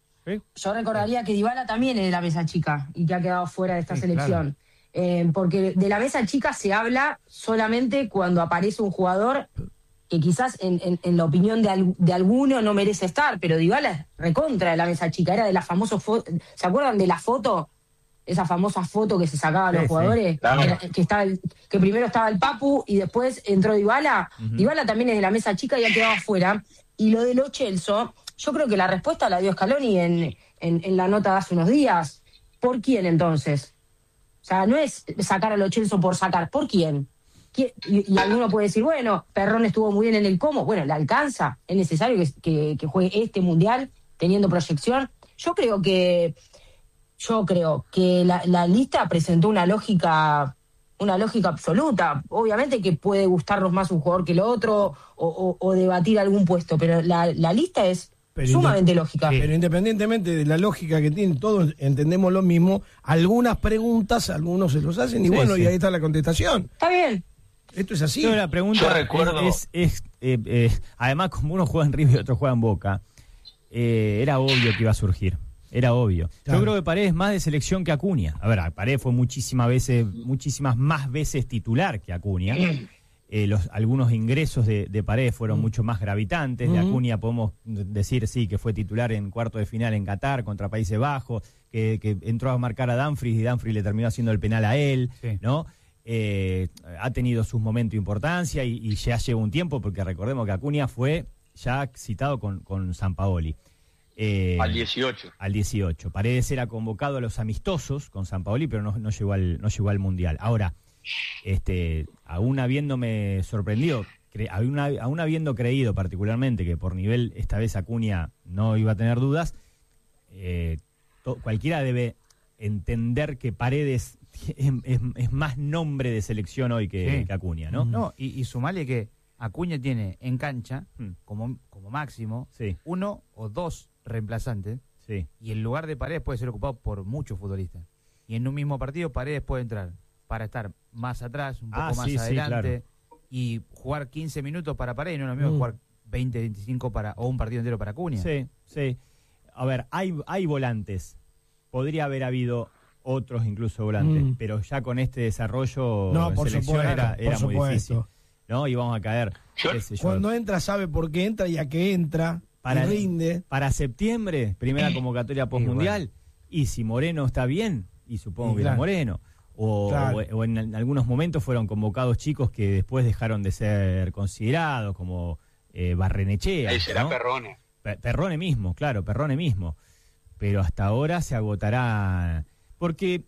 Yo recordaría que Dybala también es de la mesa chica y que ha quedado fuera de esta Sí, selección. Eh, porque de la mesa chica se habla solamente cuando aparece un jugador que quizás en, en- en la opinión de, al- de alguno no merece estar, pero Dybala es recontra de la mesa chica, era de las famosas fotos. ¿Se acuerdan de la foto? Esa famosa foto que se sacaban Sí, los sí. jugadores, Claro. Era- que, estaba el- que primero estaba el Papu y después entró Dybala. Dybala también es de la mesa chica y ha quedado afuera. Y lo de Lo Celso, yo creo que la respuesta la dio Scaloni en, en, en la nota de hace unos días. ¿Por quién entonces? O sea, no es sacar a Lo Celso por sacar. ¿Por quién? ¿Quién? Y, y alguno puede decir, bueno, Perrón estuvo muy bien en el cómo. Bueno, ¿le alcanza? ¿Es necesario que, que, que juegue este mundial teniendo proyección? Yo creo que yo creo que la, la lista presentó una lógica una lógica absoluta. Obviamente que puede gustarnos más un jugador que el otro o, o- o debatir algún puesto, pero la, la lista es Pero sumamente inde- lógica. Pero independientemente de la lógica que tienen, todos entendemos lo mismo. Algunas preguntas, algunos se los hacen y Sí, bueno, sí. y ahí está la contestación. Está bien. Esto es así. Yo la pregunta Yo recuerdo- es, es- es, eh, eh, además como uno juega en River y otro juega en Boca, eh, era obvio que iba a surgir. Era obvio. Claro. Yo creo que Paredes es más de selección que Acuña. A ver, Paredes fue muchísimas veces, muchísimas más veces titular que Acuña. Eh, los, algunos ingresos de, de Paredes fueron mucho más gravitantes. De Ujú. Acuña podemos decir, sí, que fue titular en cuarto de final en Qatar contra Países Bajos, que, que entró a marcar a Dumfries y Dumfries le terminó haciendo el penal a él, Sí. ¿no? Eh, ha tenido sus momentos de importancia y, y ya lleva un tiempo, porque recordemos que Acuña fue ya citado con, con Sampaoli. Eh, Al dieciocho. al dieciocho. Paredes era convocado a los amistosos con Sampaoli, pero no, no llegó al, no llegó al Mundial. Ahora, este, aún habiéndome sorprendido, cre- aún, ha- aún habiendo creído particularmente que por nivel esta vez Acuña no iba a tener dudas, eh, to- cualquiera debe entender que Paredes es, es- es más nombre de selección hoy que, Sí. que Acuña, ¿no? No, y, y sumale que Acuña tiene en cancha, Hmm. como, como máximo, Sí. uno o dos reemplazantes, Sí. y el lugar de Paredes puede ser ocupado por muchos futbolistas. Y en un mismo partido Paredes puede entrar para estar más atrás, un poco Ah, más sí, sí, adelante, y jugar quince minutos para Paredes, no es lo mismo que Mm. jugar veinte, veinticinco para, o un partido entero para Acuña. Sí, sí. A ver, hay, hay volantes. Podría haber habido otros incluso volantes, Mm. pero ya con este desarrollo No, en por selección supuesto, era, por era muy supuesto. difícil. ¿No? Y vamos a caer. qué sé yo. Cuando entra sabe por qué entra y a qué entra, para, y rinde. para septiembre, primera convocatoria postmundial, y si Moreno está bien, y supongo Y que era claro. Moreno, o, Claro. o- o en, en algunos momentos fueron convocados chicos que después dejaron de ser considerados, como eh, Barrenechea. Ahí será ¿no? Perrone. Pe- Perrone mismo, claro, Perrone mismo. Pero hasta ahora se agotará, porque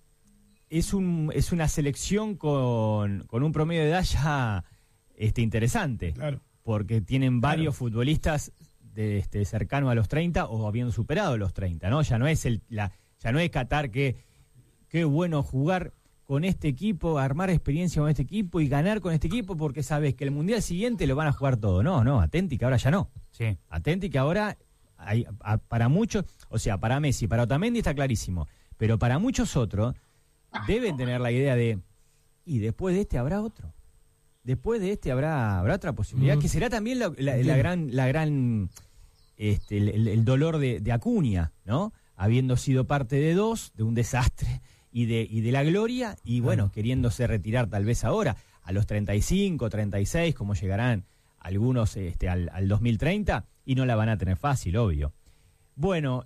es un es una selección con, con un promedio de edad ya este, interesante. Claro. Porque tienen varios futbolistas de, este, cercanos a los treinta o habiendo superado los treinta, ¿no? Ya no es el la ya no es Qatar que qué bueno jugar con este equipo, armar experiencia con este equipo y ganar con este equipo porque sabes que el mundial siguiente lo van a jugar todo. No, no, atenti que ahora ya no. Sí. Atenti que ahora hay, a- para muchos, o sea, para Messi, para Otamendi está clarísimo, pero para muchos otros deben tener la idea de y después de este habrá otro. Después de este habrá habrá otra posibilidad, Mm. que será también la, la- la Entiendo. gran la gran este el, el- el dolor de, de Acuña, ¿no? Habiendo sido parte de dos, de un desastre y de y de la gloria y bueno, queriéndose retirar tal vez ahora a los treinta y cinco, treinta y seis, como llegarán algunos este al, al dos mil treinta y no la van a tener fácil, obvio. Bueno,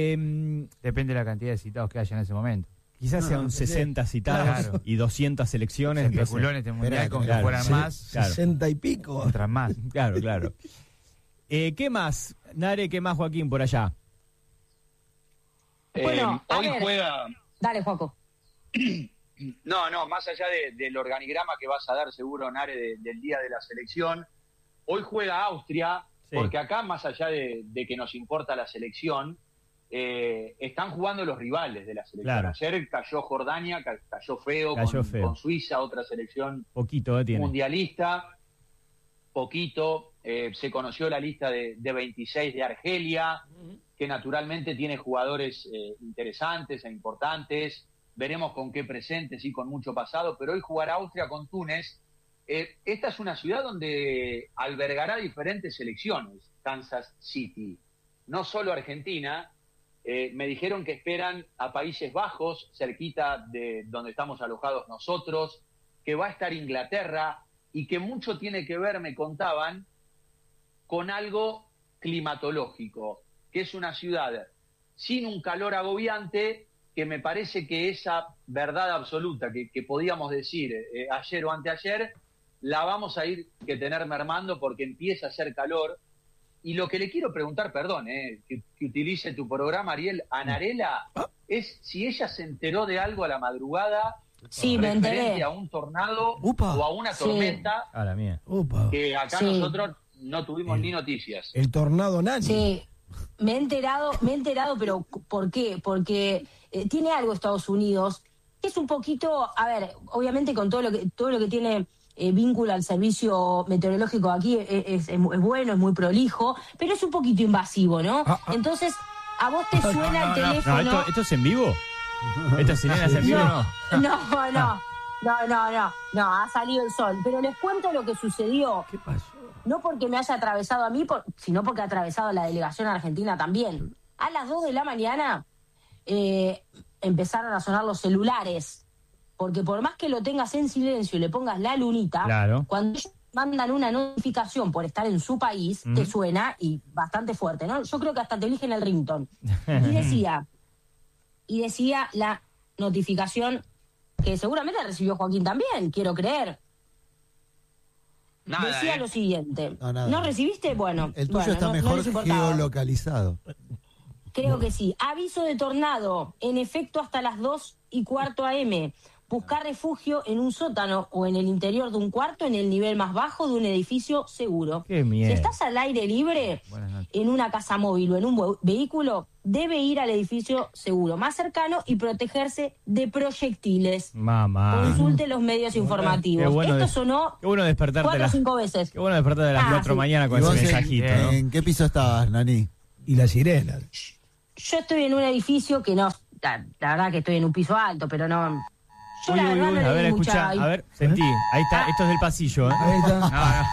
eh, Depende de la cantidad de citados que haya en ese momento. quizás sean sesenta citados Claro. y doscientas selecciones. Se entonces- especuló en este mundial Espera, con que claro, fueran sí. más, Claro. Sesenta y pico. entran más. Claro, claro. Eh, ¿Qué más, Nare? ¿Qué más, Joaquín, por allá? Bueno, Eh, a hoy ver. juega. Dale, Joaco. No, no, más allá de- del organigrama que vas a dar seguro, Nare, de- del día de la selección, hoy juega Austria, Sí. porque acá, más allá de, de que nos importa la selección, eh, están jugando los rivales de la selección. Claro. Ayer cayó Jordania, ca- cayó feo, Cayó con, feo. con Suiza, otra selección Poquito, ¿eh? Tiene. mundialista, poquito. Eh, se conoció la lista de, de veintiséis de Argelia, que naturalmente tiene jugadores eh, interesantes e importantes. Veremos con qué presentes y con mucho pasado, pero hoy jugará Austria con Túnez. Eh, esta es una ciudad donde albergará diferentes selecciones, Kansas City. No solo Argentina, eh, me dijeron que esperan a Países Bajos, cerquita de donde estamos alojados nosotros, que va a estar Inglaterra y que mucho tiene que ver, me contaban, con algo climatológico, que es una ciudad sin un calor agobiante, que me parece que esa verdad absoluta que, que podíamos decir eh, ayer o anteayer, la vamos a ir que tener mermando porque empieza a hacer calor. Y lo que le quiero preguntar, perdón, eh, que, que utilice tu programa, Ariel, a Narela, es si ella se enteró de algo a la madrugada Sí, me referente enteré. a un tornado Upa. o a una Sí. tormenta A la mía. Upa. que acá Sí. nosotros no tuvimos El- ni noticias. El tornado Nani. Sí, me he enterado, me he enterado, pero ¿por qué? Porque eh, tiene algo Estados Unidos que es un poquito, a ver, obviamente con todo lo que todo lo que tiene eh, vínculo al servicio meteorológico aquí es, es- es bueno, es muy prolijo, pero es un poquito invasivo, ¿no? Ah, ah. Entonces, a vos te suena el No, teléfono. ¿esto, ¿esto es en vivo? ¿Estas sirenas en vivo no? No, no, no, no, no, no, no, ha salido el sol. Pero les cuento lo que sucedió. ¿Qué pasó? No porque me haya atravesado a mí, por- sino porque ha atravesado a la delegación argentina también. A las dos de la mañana eh, empezaron a sonar los celulares, porque por más que lo tengas en silencio y le pongas la lunita, Claro. cuando ellos mandan una notificación por estar en su país, te Ujú. suena y bastante fuerte, ¿no? Yo creo que hasta te eligen el ringtone. Y decía, y decía la notificación que seguramente recibió Joaquín también, quiero creer. Nada, Decía ¿eh? lo siguiente. No, nada. ¿No recibiste? Bueno, El tuyo bueno, está no- no mejor les importaba. geolocalizado. Creo que sí. Aviso de tornado, en efecto hasta las dos y cuarto a eme. Buscar refugio en un sótano o en el interior de un cuarto en el nivel más bajo de un edificio seguro. Qué miedo. Si estás al aire libre, Buenas noches. en una casa móvil o en un ve- vehículo, debe ir al edificio seguro más cercano y protegerse de proyectiles. Mamá. Consulte los medios informativos. Qué bueno Esto des- sonó Qué bueno despertarte cuatro o las- cinco veces. Qué bueno despertarte a las Ah, cuatro de sí. la mañana con ¿Y ese vos en- mensajito, ¿no? ¿En qué piso estabas, Nani? Y la sirena. Yo estoy en un edificio que no, la, la verdad que estoy en un piso alto, pero no. Yo Uy, la uy, verdad uy, no a le ver, di escucha, mucha- a ver, sentí. Ahí está, esto es del pasillo, ¿eh? Ahí está. No, no.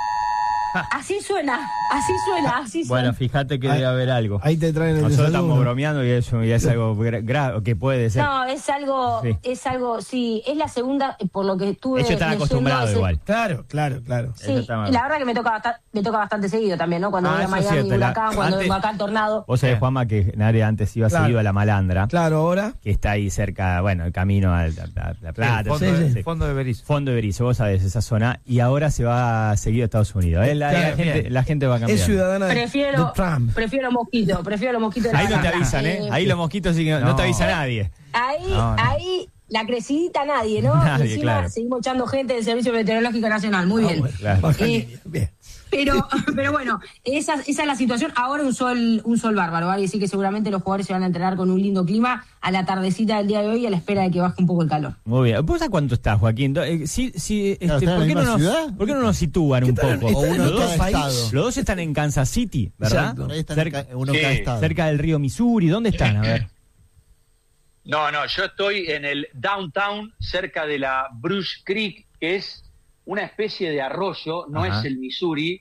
Así suena, así suena, así suena. Bueno, fíjate que debe haber algo. Ahí te traen el Nosotros desayuno. estamos bromeando y eso y es algo gra- grave, que puede ser. No, es algo, Sí. es algo, sí, es la segunda, por lo que estuve Ellos están leyendo, acostumbrados es el- igual. Claro, claro, claro. Sí, Eso está mal. la verdad que me toca bastante, me toca bastante seguido también, ¿no? Cuando Ah, voy a eso es Miami, cierto, la- Huracán, cuando antes- vengo acá al Tornado. Vos sabés, Juanma, que Nare antes iba Claro. seguido a la Malandra, Claro, ahora. que está ahí cerca, bueno, el camino a la, a La Plata. Sí, fondo, eso, de, sí. fondo de Berizo. Fondo de Berizo, vos sabés, esa zona, y ahora se va seguido a Estados Unidos. ¿eh? La, la Claro, gente, bien. la gente va a cambiar. Es ciudadana de, Prefiero, de Trump. prefiero los mosquitos, prefiero los mosquitos. de Ahí la no te Malandra. avisan, ¿eh? Eh, Ahí los mosquitos sí que no, no te No. avisa nadie. Ahí, No, no. ahí, la crecidita nadie, ¿no? Nadie, y encima claro. seguimos echando gente del Servicio Meteorológico Nacional, muy bien. Claro. Baja Eh, línea, bien. Pero, pero bueno, esa, esa es la situación. Ahora un sol, un sol bárbaro, ¿vale? Así que seguramente los jugadores se van a entrenar con un lindo clima a la tardecita del día de hoy a la espera de que baje un poco el calor. Muy bien. ¿Vos a cuánto estás, Joaquín? Do- eh, sí, sí, Claro, este, ¿están en ¿por, la qué no misma nos, ciudad? ¿Por qué no nos sitúan un tal? poco? O uno los, en dos, cada estado. los dos están en Kansas City, ¿verdad? Exacto. Ahí están Cerca, en ca- uno en cada Sí. estado. cerca del río Missouri. ¿Dónde están? A ver. No, no, yo estoy en el downtown, cerca de la Brush Creek, que es una especie de arroyo, no Ajá. es el Missouri,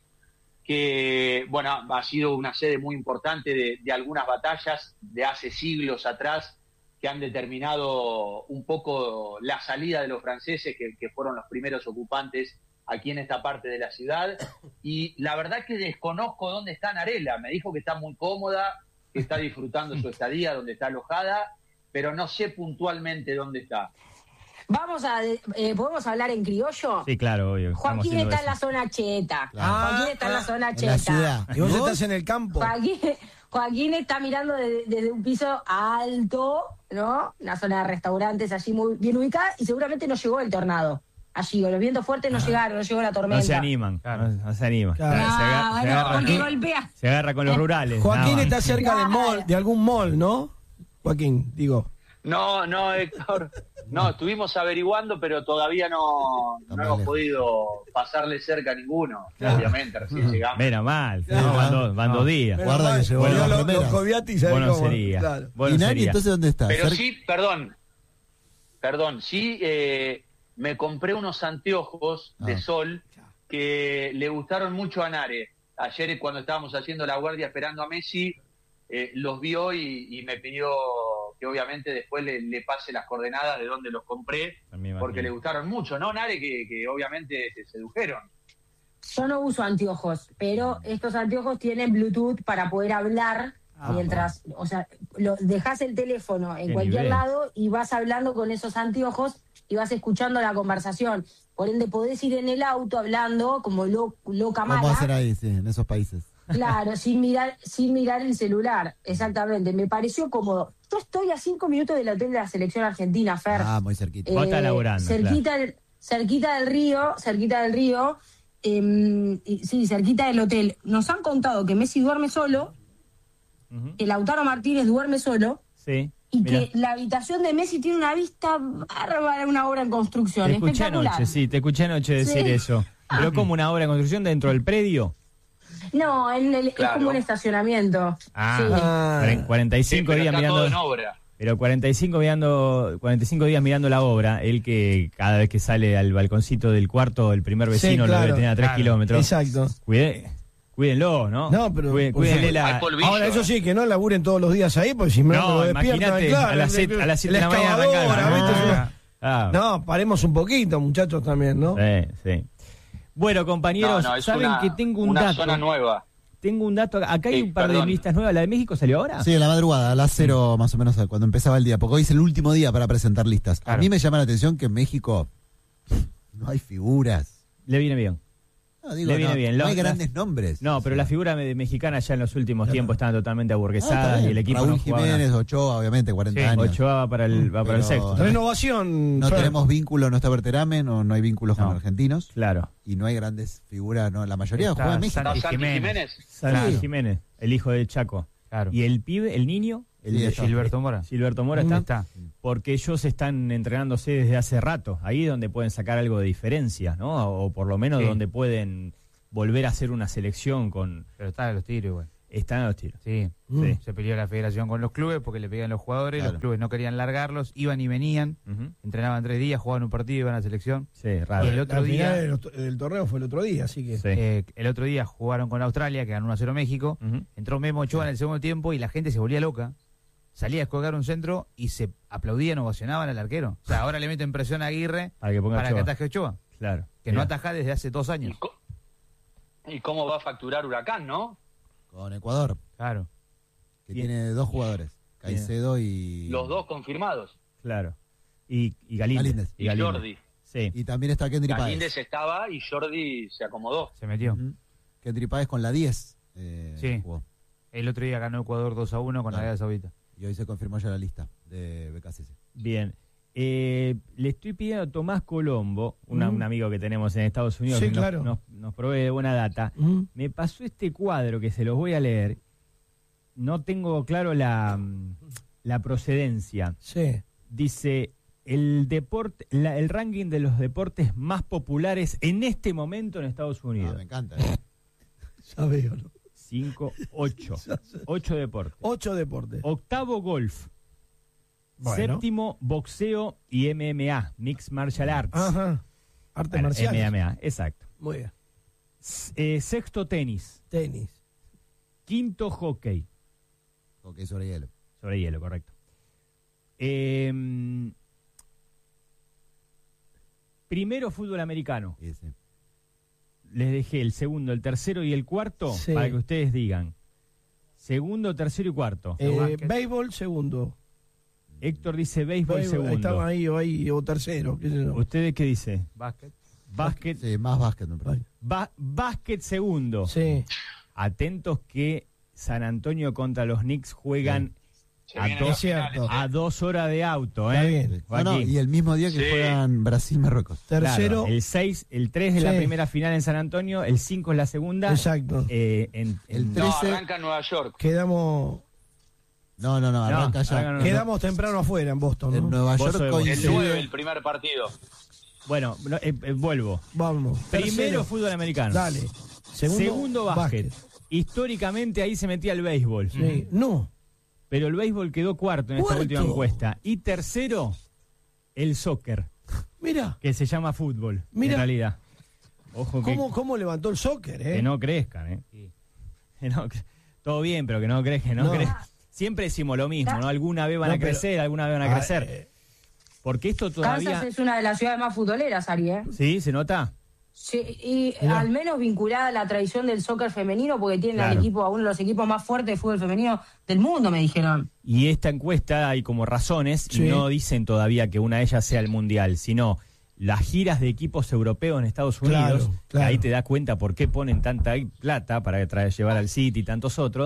que, bueno, ha sido una sede muy importante de, de algunas batallas de hace siglos atrás que han determinado un poco la salida de los franceses, que, que fueron los primeros ocupantes aquí en esta parte de la ciudad. Y la verdad que desconozco dónde está Narela. Me dijo que está muy cómoda, que está disfrutando su estadía, donde está alojada, pero no sé puntualmente dónde está. Vamos a, eh, ¿podemos hablar en criollo? Sí, claro, obvio. estamos Joaquín haciendo está en eso. la zona cheta. Claro. Joaquín está en la Ah, zona En cheta. la ciudad. Y vos ¿Vos? estás en el campo. Joaquín, Joaquín está mirando desde, desde un piso alto, ¿no? Una zona de restaurantes allí muy bien ubicada y seguramente no llegó el tornado. Allí, con los vientos fuertes no llegaron, no llegó la tormenta. No se animan, no, no se animan. Claro. Se, agarra, Ah, se bueno, agarra- porque golpea. se agarra con los rurales. Joaquín nada más. está cerca del mall, de algún mall, ¿no? Joaquín, digo. No, no, Héctor. No, estuvimos averiguando, pero todavía no, no Vale. hemos podido pasarle cerca a ninguno. Obviamente, recién llegamos. Menos mal, Claro. no, van, dos, van No. dos días. Menos Guarda mal, que llegó bueno, las los- remeras. los Coviati, ¿sabés Bueno cómo? sería. Claro. Bueno ¿Y Nani sería. entonces dónde está? Pero Cer- sí, perdón, perdón, sí eh, me compré unos anteojos de Ah. sol que le gustaron mucho a Nare. Ayer cuando estábamos haciendo la guardia esperando a Messi, eh, los vio y, y me pidió que obviamente después le, le pase las coordenadas de dónde los compré, También porque imagino. le gustaron mucho, ¿no, Nare? Que, que obviamente se sedujeron. Yo no uso anteojos, pero estos anteojos tienen Bluetooth para poder hablar Ah, mientras, o sea, lo, dejas el teléfono en Qué cualquier nivel. lado y vas hablando con esos anteojos y vas escuchando la conversación. Por ende, podés ir en el auto hablando como lo, loca ¿Cómo mala. hacen ahí, sí, en esos países? Claro, sin mirar, sin mirar el celular, exactamente. Me pareció cómodo. Yo estoy a cinco minutos del hotel de la selección argentina, Fer. Ah, muy cerquita. Vos estás laburando, cerquita, del, cerquita del río, cerquita del río, eh, y- sí, cerquita del hotel. Nos han contado que Messi duerme solo, Ujú. que Lautaro Martínez duerme solo, Sí. y Mirá. que la habitación de Messi tiene una vista bárbara, una obra en construcción. Te escuché Espectacular. anoche, sí, te escuché anoche decir Sí. eso. Pero como una obra de construcción dentro del predio. No, en el, Claro. es como un estacionamiento. Ah, Sí. cuaren- cuarenta y Sí, cinco pero días está mirando. todo en obra. Pero cuarenta y cinco mirando, cuarenta y cinco días mirando la obra, él que cada vez que sale al balconcito del cuarto, el primer Sí, vecino lo claro, debe tener a tres claro. kilómetros. Exacto. Cuide- cuídenlo, ¿no? No, pero Cuide- por cuídenle favor. la. Hay polvillo. Ahora, eso sí, que no laburen todos los días ahí, porque si no, No, me lo despiertan, imagínate, claro, a las el- siete- a las siete la de la mañana excavadora, arrancar. ¿viste? Es una- Ah, No, paremos un poquito, muchachos, también, ¿no? sí, sí. Bueno, compañeros, No, no, es saben una- que tengo un una dato. zona nueva. Tengo un dato. Acá hay Sí, un par perdón. de listas nuevas. ¿La de México salió ahora? Sí, a la madrugada, a las cero más o menos cuando empezaba el día, porque hoy es el último día para presentar listas. Claro. A mí me llama la atención que en México no hay figuras. Le viene bien. No, digo, Le viene no, bien. no Lo- hay las- grandes nombres. No, O pero sea, las figuras me- mexicanas ya en los últimos Claro. tiempos estaban totalmente ah, está aburguesadas bien. y el equipo Raúl no jugaba Jiménez, nada. Ochoa, obviamente, cuarenta Sí, años. Ochoa va para el, va para el Pero- sexto. Renovación. No Fer. tenemos vínculo, no está Berterame, no, no hay vínculos No. con argentinos. Claro. Y no hay grandes figuras, no, la mayoría Está juega en México. Santi Santi Jiménez. Jiménez. Santi Claro. Jiménez, el hijo de Chaco. Claro. Y el pibe, el niño, el Sí, de está. Gilberto Mora. Gilberto Mora Mm. está, Está. porque ellos están entrenándose desde hace rato. Ahí es donde pueden sacar algo de diferencia, ¿no? O por lo menos Sí. donde pueden volver a hacer una selección con... Pero está de los tiros igual. Están a los tiros. Sí. Sí. Se peleó la federación con los clubes porque le pedían los jugadores, Claro. los clubes no querían largarlos, iban y venían, Ujú. entrenaban tres días, jugaban un partido y iban a la selección. Sí, raro. Y el otro Al día, final del, del torneo fue el otro día, así que. Sí. eh, el otro día jugaron con Australia, que ganó uno a cero México, Ujú. entró Memo Ochoa en el segundo tiempo y la gente se volvía loca. Salía a descolgar un centro y se aplaudían, ovacionaban al arquero. O sea, ahora le meten presión a Aguirre Para que ponga para Ochoa. que ataje Ochoa, Claro. que no Mirá. ataja desde hace dos años. ¿Y cómo va a facturar Huracán, no? Con Ecuador, Claro. que Bien. tiene dos jugadores, Caicedo y... Los dos confirmados. Claro. Y, y Galíndez. Galíndez. Y Jordi. Sí. Y también está Kendry Páez. Galíndez estaba y Jordi se acomodó. Se metió. Ujú. Kendry Páez con la diez eh, Sí. jugó. El otro día ganó Ecuador dos a uno con Claro. Arabia Saudita. Y hoy se confirmó ya la lista de B K C C. Bien. Eh, le estoy pidiendo a Tomás Colombo, una- Mm. un amigo que tenemos en Estados Unidos, Sí, que nos- claro. nos, nos provee de buena data. Mm. Me pasó este cuadro que se los voy a leer. No tengo claro la, mm, la procedencia. Sí. Dice, el deporte, la- el ranking de los deportes más populares en este momento en Estados Ah, Unidos. me encanta. ¿eh? Ya veo, ¿no? Cinco, ocho. Ocho deportes. Ocho deportes. Octavo, golf. Bueno. Séptimo, boxeo y M M A, Mixed Martial Arts. Ajá. Artes Bueno, marciales. M M A, exacto. Muy bien. S- eh, sexto, tenis. Tenis. Quinto, hockey. Hockey sobre hielo. Sobre hielo, correcto. Eh, primero, fútbol americano. Sí, sí. Les dejé el segundo, el tercero y el cuarto Sí. para que ustedes digan. Segundo, tercero y cuarto. Eh, béisbol, segundo. Héctor dice béisbol, Béisbol, segundo. estaba ahí o ahí, o tercero. Qué sé yo. ¿Ustedes qué dice? Básquet. Básquet. Sí, más básquet me parece. Ba- básquet segundo. Sí. Atentos que San Antonio contra los Knicks juegan Se a, vienen dos, las finales, a dos horas de auto. Está ¿eh? bien. Ah, no, Joaquín. y el mismo día que Sí. juegan Brasil-Marruecos. Tercero. Claro, el seis, el tres es la Sí. primera final en San Antonio, el cinco es la segunda. Exacto. Eh, en, El en- tres- No, trece. arranca en Nueva York. Quedamos, No, no, no, arranca ya. arranca no. quedamos temprano afuera en Boston, En ¿no? Nueva Vos York sos de El coincide. nueve, el primer partido. Bueno, no, eh, eh, vuelvo. Vamos. Primero Tercero. fútbol americano. Dale. Segundo, Segundo, básquet. Históricamente ahí se metía el béisbol. Sí. No. Pero el béisbol quedó cuarto en esta Cuarto. última encuesta. Y tercero, el soccer, Mira, que se llama fútbol, Mira. en realidad. Ojo que, ¿cómo, cómo levantó el soccer, eh? que no crezcan, ¿eh? Que no cre- todo bien, pero que no crees que no, No. crezcan. Siempre decimos lo mismo, ¿no? Alguna vez van No, a pero- crecer, alguna vez van a Ah, crecer. eh, Porque esto todavía... Kansas es una de las ciudades más futboleras, Ari, ¿eh? ¿Sí? ¿Se nota? Sí, y Mirá. al menos vinculada a la tradición del soccer femenino, porque tienen al Claro. equipo, a uno de los equipos más fuertes de fútbol femenino del mundo, me dijeron. Y esta encuesta hay como razones Sí. y no dicen todavía que una de ellas sea el Mundial, sino las giras de equipos europeos en Estados Claro, Unidos, que claro. ahí te das cuenta por qué ponen tanta plata para traer, llevar al City y tantos otros,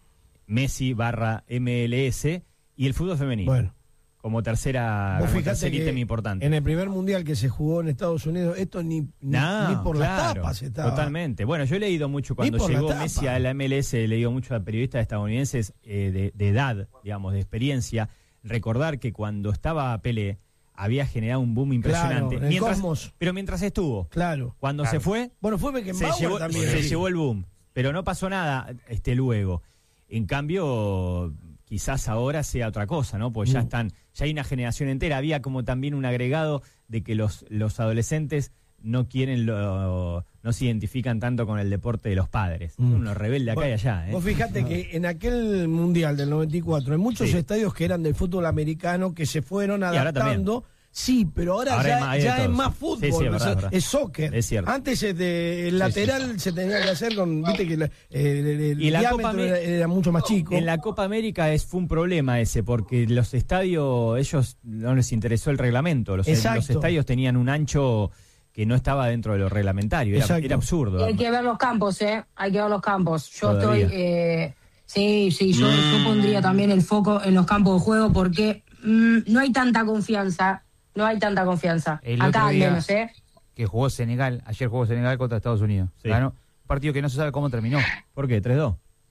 Messi barra M L S y el fútbol femenino. Bueno. Como tercera, Vos como fijate tercer que ítem importante. en el primer mundial que se jugó en Estados Unidos, esto ni, ni, No, ni por las claro, tapas estaba. Totalmente. Bueno, yo he leído mucho cuando por la llegó tapa. Messi a la M L S, he leído mucho a periodistas estadounidenses eh, de, de edad, digamos, de experiencia. Recordar que cuando estaba Pelé había generado un boom impresionante. Claro, el mientras, Cosmos. pero mientras estuvo, Claro. cuando Claro. se fue, Bueno, fue se Beckenbauer llevó, también. se Sí. llevó el boom. Pero no pasó nada este luego. En cambio, quizás ahora sea otra cosa, ¿no? Porque ya Mm. están, ya hay una generación entera. Había como también un agregado de que los, los adolescentes no quieren, lo, no se identifican tanto con el deporte de los padres. Mm. Uno rebelde acá Bueno, y allá, ¿eh? Vos fijate que en aquel mundial del noventa y cuatro hay muchos Sí. estadios que eran del fútbol americano que se fueron ahora adaptando. Sí, pero ahora, Ahora ya, hay más- hay de ya es todo, más sí. fútbol, Sí, sí, es o verdad, sea, es verdad. es soccer. Es cierto. Antes este, el Sí, lateral se tenía que hacer con, viste que la- el, el- el Y la diámetro Copa era, Amé- era mucho más chico. En la Copa América es, fue un problema ese, porque los estadios, ellos no les interesó el reglamento. Los, Exacto. los estadios tenían un ancho que no estaba dentro de lo reglamentario. Era, Exacto. era absurdo. Y hay que ver los campos, ¿eh? Hay que ver los campos. Yo Todavía. estoy... eh, sí, sí, yo, yo pondría también el foco en los campos de juego porque mm, no hay tanta confianza. No hay tanta confianza. El Acá otro al día- menos, ¿eh? Que jugó Senegal, ayer jugó Senegal contra Estados Unidos. Sí. Ganó un partido que no se sabe cómo terminó. ¿Por qué? ¿tres dos?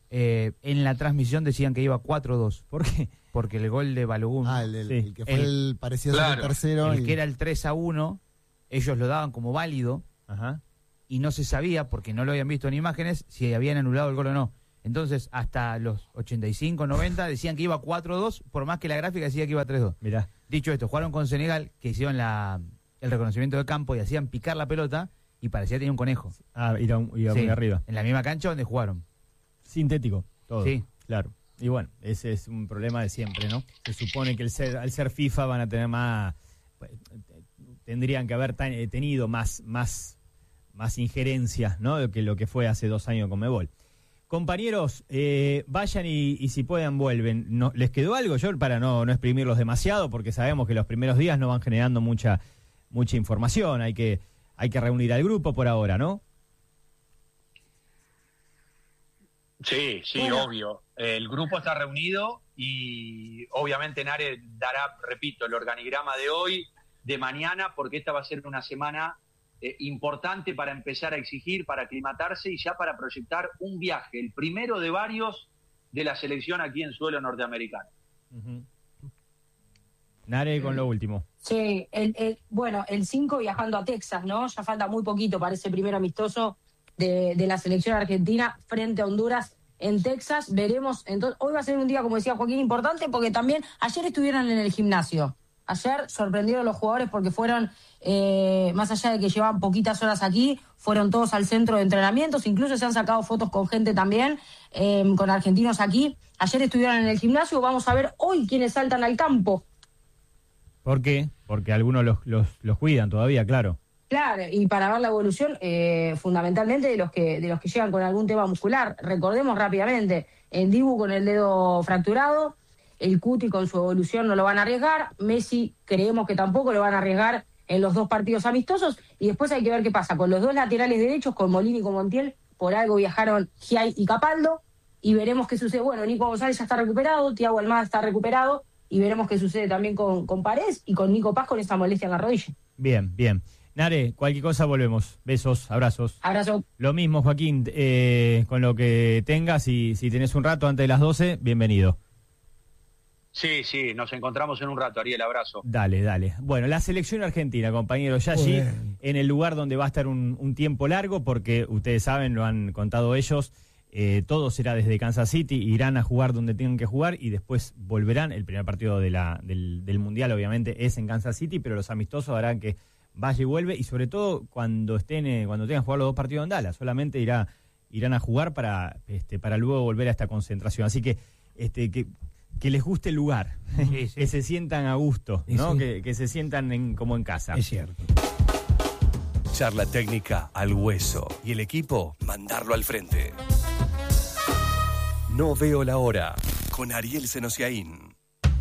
Eh, en la transmisión decían que iba cuatro dos. ¿Por qué? Porque el gol de Balogun. Ah, el, el- Sí. el que fue el, parecido ser claro, el tercero. el y- que era el tres a uno, ellos lo daban como válido. Ajá. Y no se sabía, porque no lo habían visto en imágenes, si habían anulado el gol o no. Entonces, hasta los ochenta y cinco, noventa decían que iba cuatro dos, por más que la gráfica decía que iba tres dos. Mirá. Dicho esto, jugaron con Senegal, que hicieron la, el reconocimiento de campo y hacían picar la pelota, y parecía que tenía un conejo. Ah, iba, iba Sí, muy arriba. en la misma cancha donde jugaron. Sintético, todo. Sí. Claro. Y bueno, ese es un problema de siempre, ¿no? Se supone que el ser, al ser FIFA van a tener más... Tendrían que haber tan- tenido más, más, más injerencias, ¿no? De que lo que fue hace dos años con Conmebol. Compañeros, eh, vayan y, y si puedan vuelven. No, ¿les quedó algo? Yo para no, no exprimirlos demasiado, porque sabemos que los primeros días no van generando mucha, mucha información. Hay que, hay que reunir al grupo por ahora, ¿no? Sí, sí, Bueno. obvio. El grupo está reunido y obviamente Nare dará, repito, el organigrama de hoy, de mañana, porque esta va a ser una semana eh, importante para empezar a exigir, para aclimatarse y ya para proyectar un viaje, el primero de varios de la selección aquí en suelo norteamericano. Nare con lo último. Sí, el, el- bueno, el cinco viajando a Texas, ¿no? Ya falta muy poquito para ese primer amistoso de, de la selección argentina frente a Honduras en Texas. Veremos, entonces, hoy va a ser un día, como decía Joaquín, importante porque también ayer estuvieron en el gimnasio. Ayer sorprendieron los jugadores porque fueron, eh, más allá de que llevaban poquitas horas aquí, fueron todos al centro de entrenamientos, incluso se han sacado fotos con gente también, eh, con argentinos aquí. Ayer estuvieron en el gimnasio, vamos a ver hoy quiénes saltan al campo. ¿Por qué? Porque algunos los, los, los cuidan todavía, claro. Claro, y para ver la evolución, eh, fundamentalmente de los que de los que llegan con algún tema muscular. Recordemos rápidamente, el Dibu con el dedo fracturado, el Cuti con su evolución no lo van a arriesgar, Messi creemos que tampoco lo van a arriesgar en los dos partidos amistosos, y después hay que ver qué pasa con los dos laterales derechos, con Molina y con Montiel. Por algo viajaron Giai y Capaldo, y veremos qué sucede. Bueno, Nico González ya está recuperado, Thiago Almada está recuperado, y veremos qué sucede también con, con Paredes y con Nico Paz con esa molestia en la rodilla. Bien, bien. Nare, cualquier cosa volvemos. Besos, abrazos. Abrazo. Lo mismo, Joaquín, eh, con lo que tengas, y si tenés un rato antes de las doce, bienvenido. Sí, sí, nos encontramos en un rato, Ariel, abrazo. Dale, dale. Bueno, la selección argentina, compañero, ya allí, en el lugar donde va a estar un, un tiempo largo, porque ustedes saben, lo han contado ellos, eh, todo será desde Kansas City, irán a jugar donde tengan que jugar y después volverán. El primer partido de la, del, del Mundial, obviamente, es en Kansas City, pero los amistosos harán que vaya y vuelve, y sobre todo cuando estén eh, cuando tengan que jugar los dos partidos en Dallas, solamente irá irán a jugar para este para luego volver a esta concentración. Así que este que que les guste el lugar, Sí, sí. que se sientan a gusto, Sí, ¿no? sí. Que, que se sientan en, como en casa. Es cierto. Charla técnica al hueso y el equipo mandarlo al frente. No veo la hora con Ariel Senosiaín.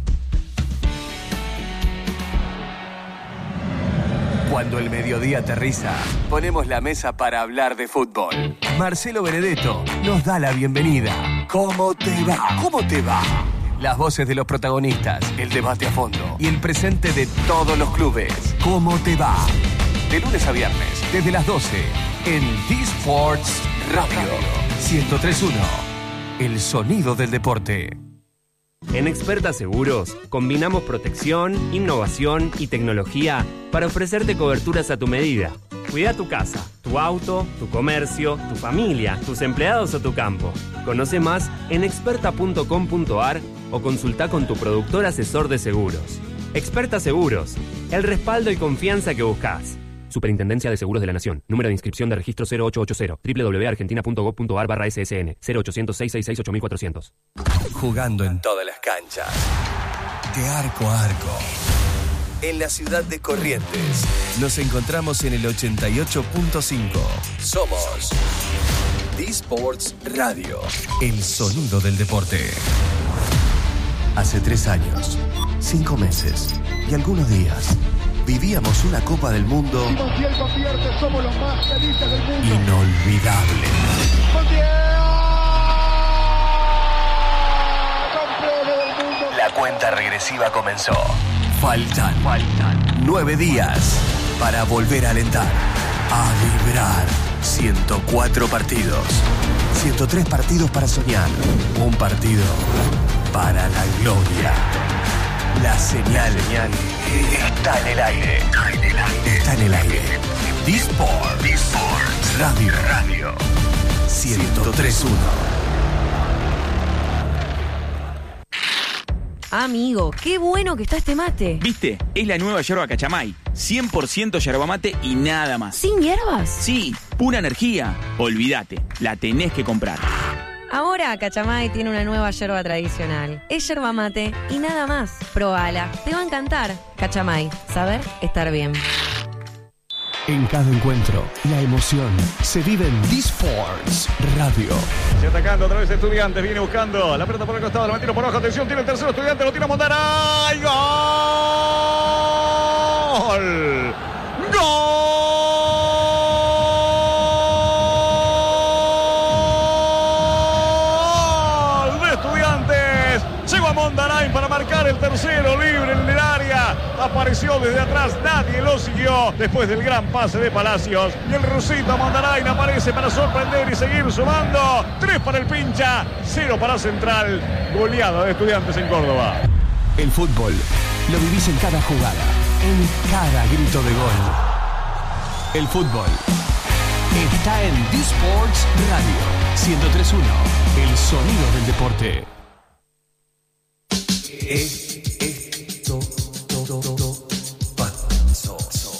Cuando el mediodía aterriza, ponemos la mesa para hablar de fútbol. Marcelo Benedetto nos da la bienvenida. ¿Cómo te va? ¿Cómo te va? Las voces de los protagonistas, el debate a fondo y el presente de todos los clubes. ¿Cómo te va? De lunes a viernes, desde las doce, en D-Sports Radio ciento tres punto uno. El sonido del deporte. En Experta Seguros, combinamos protección, innovación y tecnología para ofrecerte coberturas a tu medida. Cuida tu casa, tu auto, tu comercio, tu familia, tus empleados o tu campo. Conoce más en experta punto com punto a r o consulta con tu productor asesor de seguros. Experta Seguros, el respaldo y confianza que buscas. Superintendencia de Seguros de la Nación. Número de inscripción de registro cero ocho ocho cero. doble u doble u doble u punto argentina punto gob punto a r barra S S N. cero ochocientos, seiscientos sesenta y seis, ocho mil cuatrocientos. Jugando en todas las canchas. De arco a arco. En la ciudad de Corrientes. Nos encontramos en el ochenta y ocho punto cinco. Somos D-Sports Radio. El sonido del deporte. Hace tres años, cinco meses y algunos días, vivíamos una Copa del Mundo inolvidable. La cuenta regresiva comenzó. Faltan, Faltan nueve días para volver a alentar, a vibrar ciento cuatro partidos. ciento tres partidos para soñar. Un partido para la gloria. La señal está en el aire. Está en el aire. Disport. Disport. Radio. Radio. ciento tres punto uno. Amigo, qué bueno que está este mate. ¿Viste? Es la nueva yerba Cachamay. cien por ciento yerba mate y nada más. ¿Sin hierbas? Sí, pura energía. Olvídate, la tenés que comprar. Ahora Cachamay tiene una nueva yerba tradicional. Es yerba mate y nada más. Probala, te va a encantar. Cachamay, saber estar bien. En cada encuentro, la emoción se vive en D-Sports Radio. Se atacando otra vez Estudiantes, viene buscando la pelota por el costado, la mantiene por abajo, atención, tiene el tercero Estudiante, lo tira Mondaray. ¡Gol! ¡Gol! De Estudiantes. Llegó a Mondaray para marcar el tercero, libre en el área. Apareció desde atrás, nadie lo siguió después del gran pase de Palacios. Y el rusito Mondarain aparece para sorprender y seguir sumando. Tres para el pincha, cero para Central. Goleada de Estudiantes en Córdoba. El fútbol lo vivís en cada jugada, en cada grito de gol. El fútbol está en D-Sports Radio ciento tres punto uno. El sonido del deporte. Esto pasó.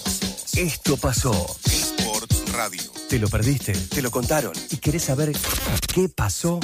Esto pasó. Sports Radio. ¿Te lo perdiste? ¿Te lo contaron? ¿Y querés saber qué pasó?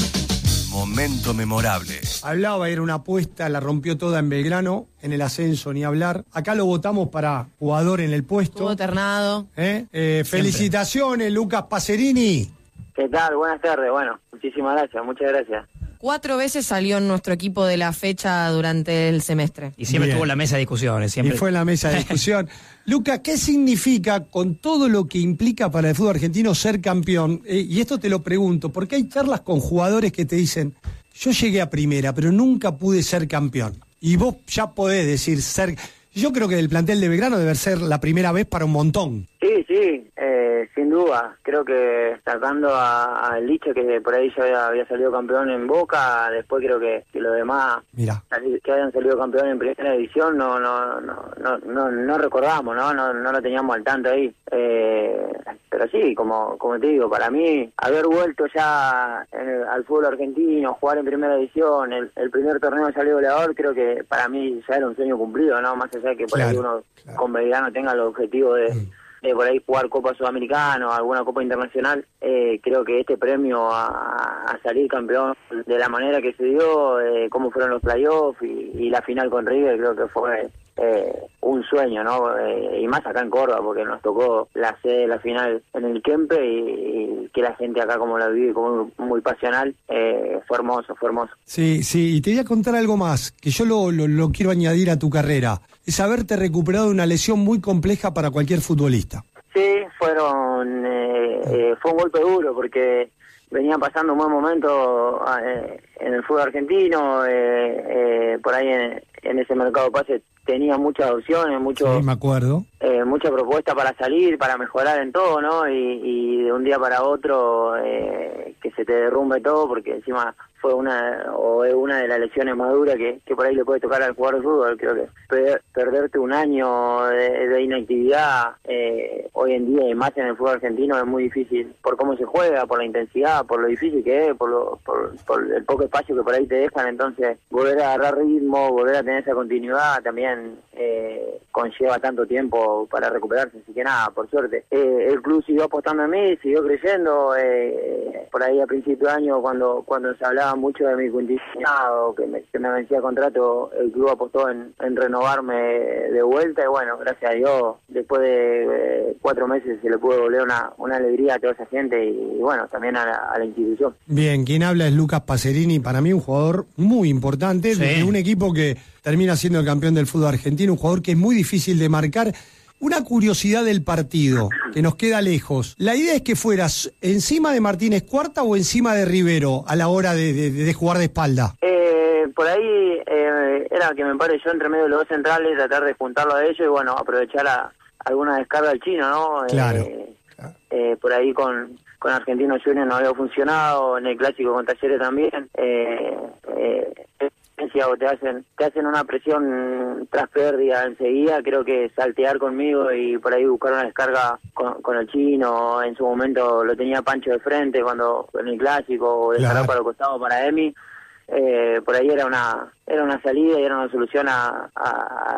Momento memorable. Hablaba, era una apuesta, la rompió toda en Belgrano, en el ascenso, ni hablar. Acá lo votamos para jugador en el puesto. Todo ternado. ¿Eh? Eh, felicitaciones, Lucas Pacerini. ¿Qué tal? Buenas tardes. Bueno, muchísimas gracias, muchas gracias. Cuatro veces salió en nuestro equipo de la fecha durante el semestre. Y siempre Bien. estuvo en la mesa de discusiones. Siempre. Y fue en la mesa de discusión. Lucas, ¿qué significa con todo lo que implica para el fútbol argentino ser campeón? Eh, y esto te lo pregunto, porque hay charlas con jugadores que te dicen, yo llegué a primera, pero nunca pude ser campeón. Y vos ya podés decir ser... Yo creo que el plantel de Belgrano debe ser la primera vez para un montón. Sí, sí, eh, sin duda. Creo que sacando al dicho que por ahí ya había, había salido campeón en Boca, después creo que, que los demás Mira. que hayan salido campeón en primera división no no no no no, no recordamos, ¿no? no no lo teníamos al tanto ahí. Eh, pero sí, como como te digo, para mí haber vuelto ya en el, al fútbol argentino, jugar en primera división, el, el primer torneo de salido goleador, creo que para mí ya era un sueño cumplido, ¿no? Más allá de que por Claro, ahí uno claro. con Belgrano tenga el objetivo de, Mm. de por ahí jugar Copa Sudamericana o alguna Copa Internacional, eh, creo que este premio a, a salir campeón de la manera que se dio, eh, cómo fueron los playoffs y, y la final con River, creo que fue eh, un sueño, ¿no? Eh, y más acá en Córdoba, porque nos tocó la sede de la final en el Kempe y, y que la gente acá como la vive, como muy, muy pasional, eh, fue hermoso, fue hermoso. Sí, sí, y te voy a contar algo más, que yo lo, lo, lo quiero añadir a tu carrera. Es haberte recuperado de una lesión muy compleja para cualquier futbolista. Sí, fueron eh, eh, fue un golpe duro porque venía pasando un buen momento eh, en el fútbol argentino, eh, eh, por ahí en, en ese mercado de pases tenía muchas opciones, mucho, Sí, me acuerdo. eh, mucha propuesta para salir, para mejorar en todo, ¿no? Y, y de un día para otro eh, que se te derrumbe todo, porque encima fue una o es una de las lesiones más duras que, que por ahí le puede tocar al jugador de fútbol. Creo que per- perderte un año de, de inactividad eh, hoy en día y más en el fútbol argentino es muy difícil por cómo se juega, por la intensidad, por lo difícil que es, por, lo, por, por el poco espacio que por ahí te dejan. Entonces volver a agarrar ritmo, volver a tener esa continuidad también eh, conlleva tanto tiempo para recuperarse. Así que nada, por suerte eh, el club siguió apostando en mí, siguió creyendo. Eh, por ahí a principio de año cuando cuando se hablaba mucho de mi condicionado, que me, que me vencía contrato, el club apostó en, en renovarme de vuelta y bueno, gracias a Dios, después de eh, cuatro meses se le pudo volver una, una alegría a toda esa gente y, y bueno, también a la, a la institución. Bien, quien habla es Lucas Pacerini, para mí un jugador muy importante, Sí. de un equipo que termina siendo el campeón del fútbol argentino, un jugador que es muy difícil de marcar. Una curiosidad del partido, que nos queda lejos. La idea es que fueras encima de Martínez Cuarta o encima de Rivero a la hora de, de, de jugar de espalda. Eh, por ahí eh, era que me pare yo entre medio de los dos centrales, tratar de juntarlo a ellos y bueno, aprovechar a, alguna descarga al chino, ¿no? Claro. Eh, eh, por ahí con, con Argentinos Juniors no había funcionado, en el clásico con Talleres también. Eh, eh, o te hacen te hacen una presión tras pérdida enseguida. Creo que saltear conmigo y por ahí buscar una descarga con, con el chino, en su momento lo tenía Pancho de frente cuando en el clásico, o descargar para el costado para Emi, eh, por ahí era una era una salida y era una solución a, a,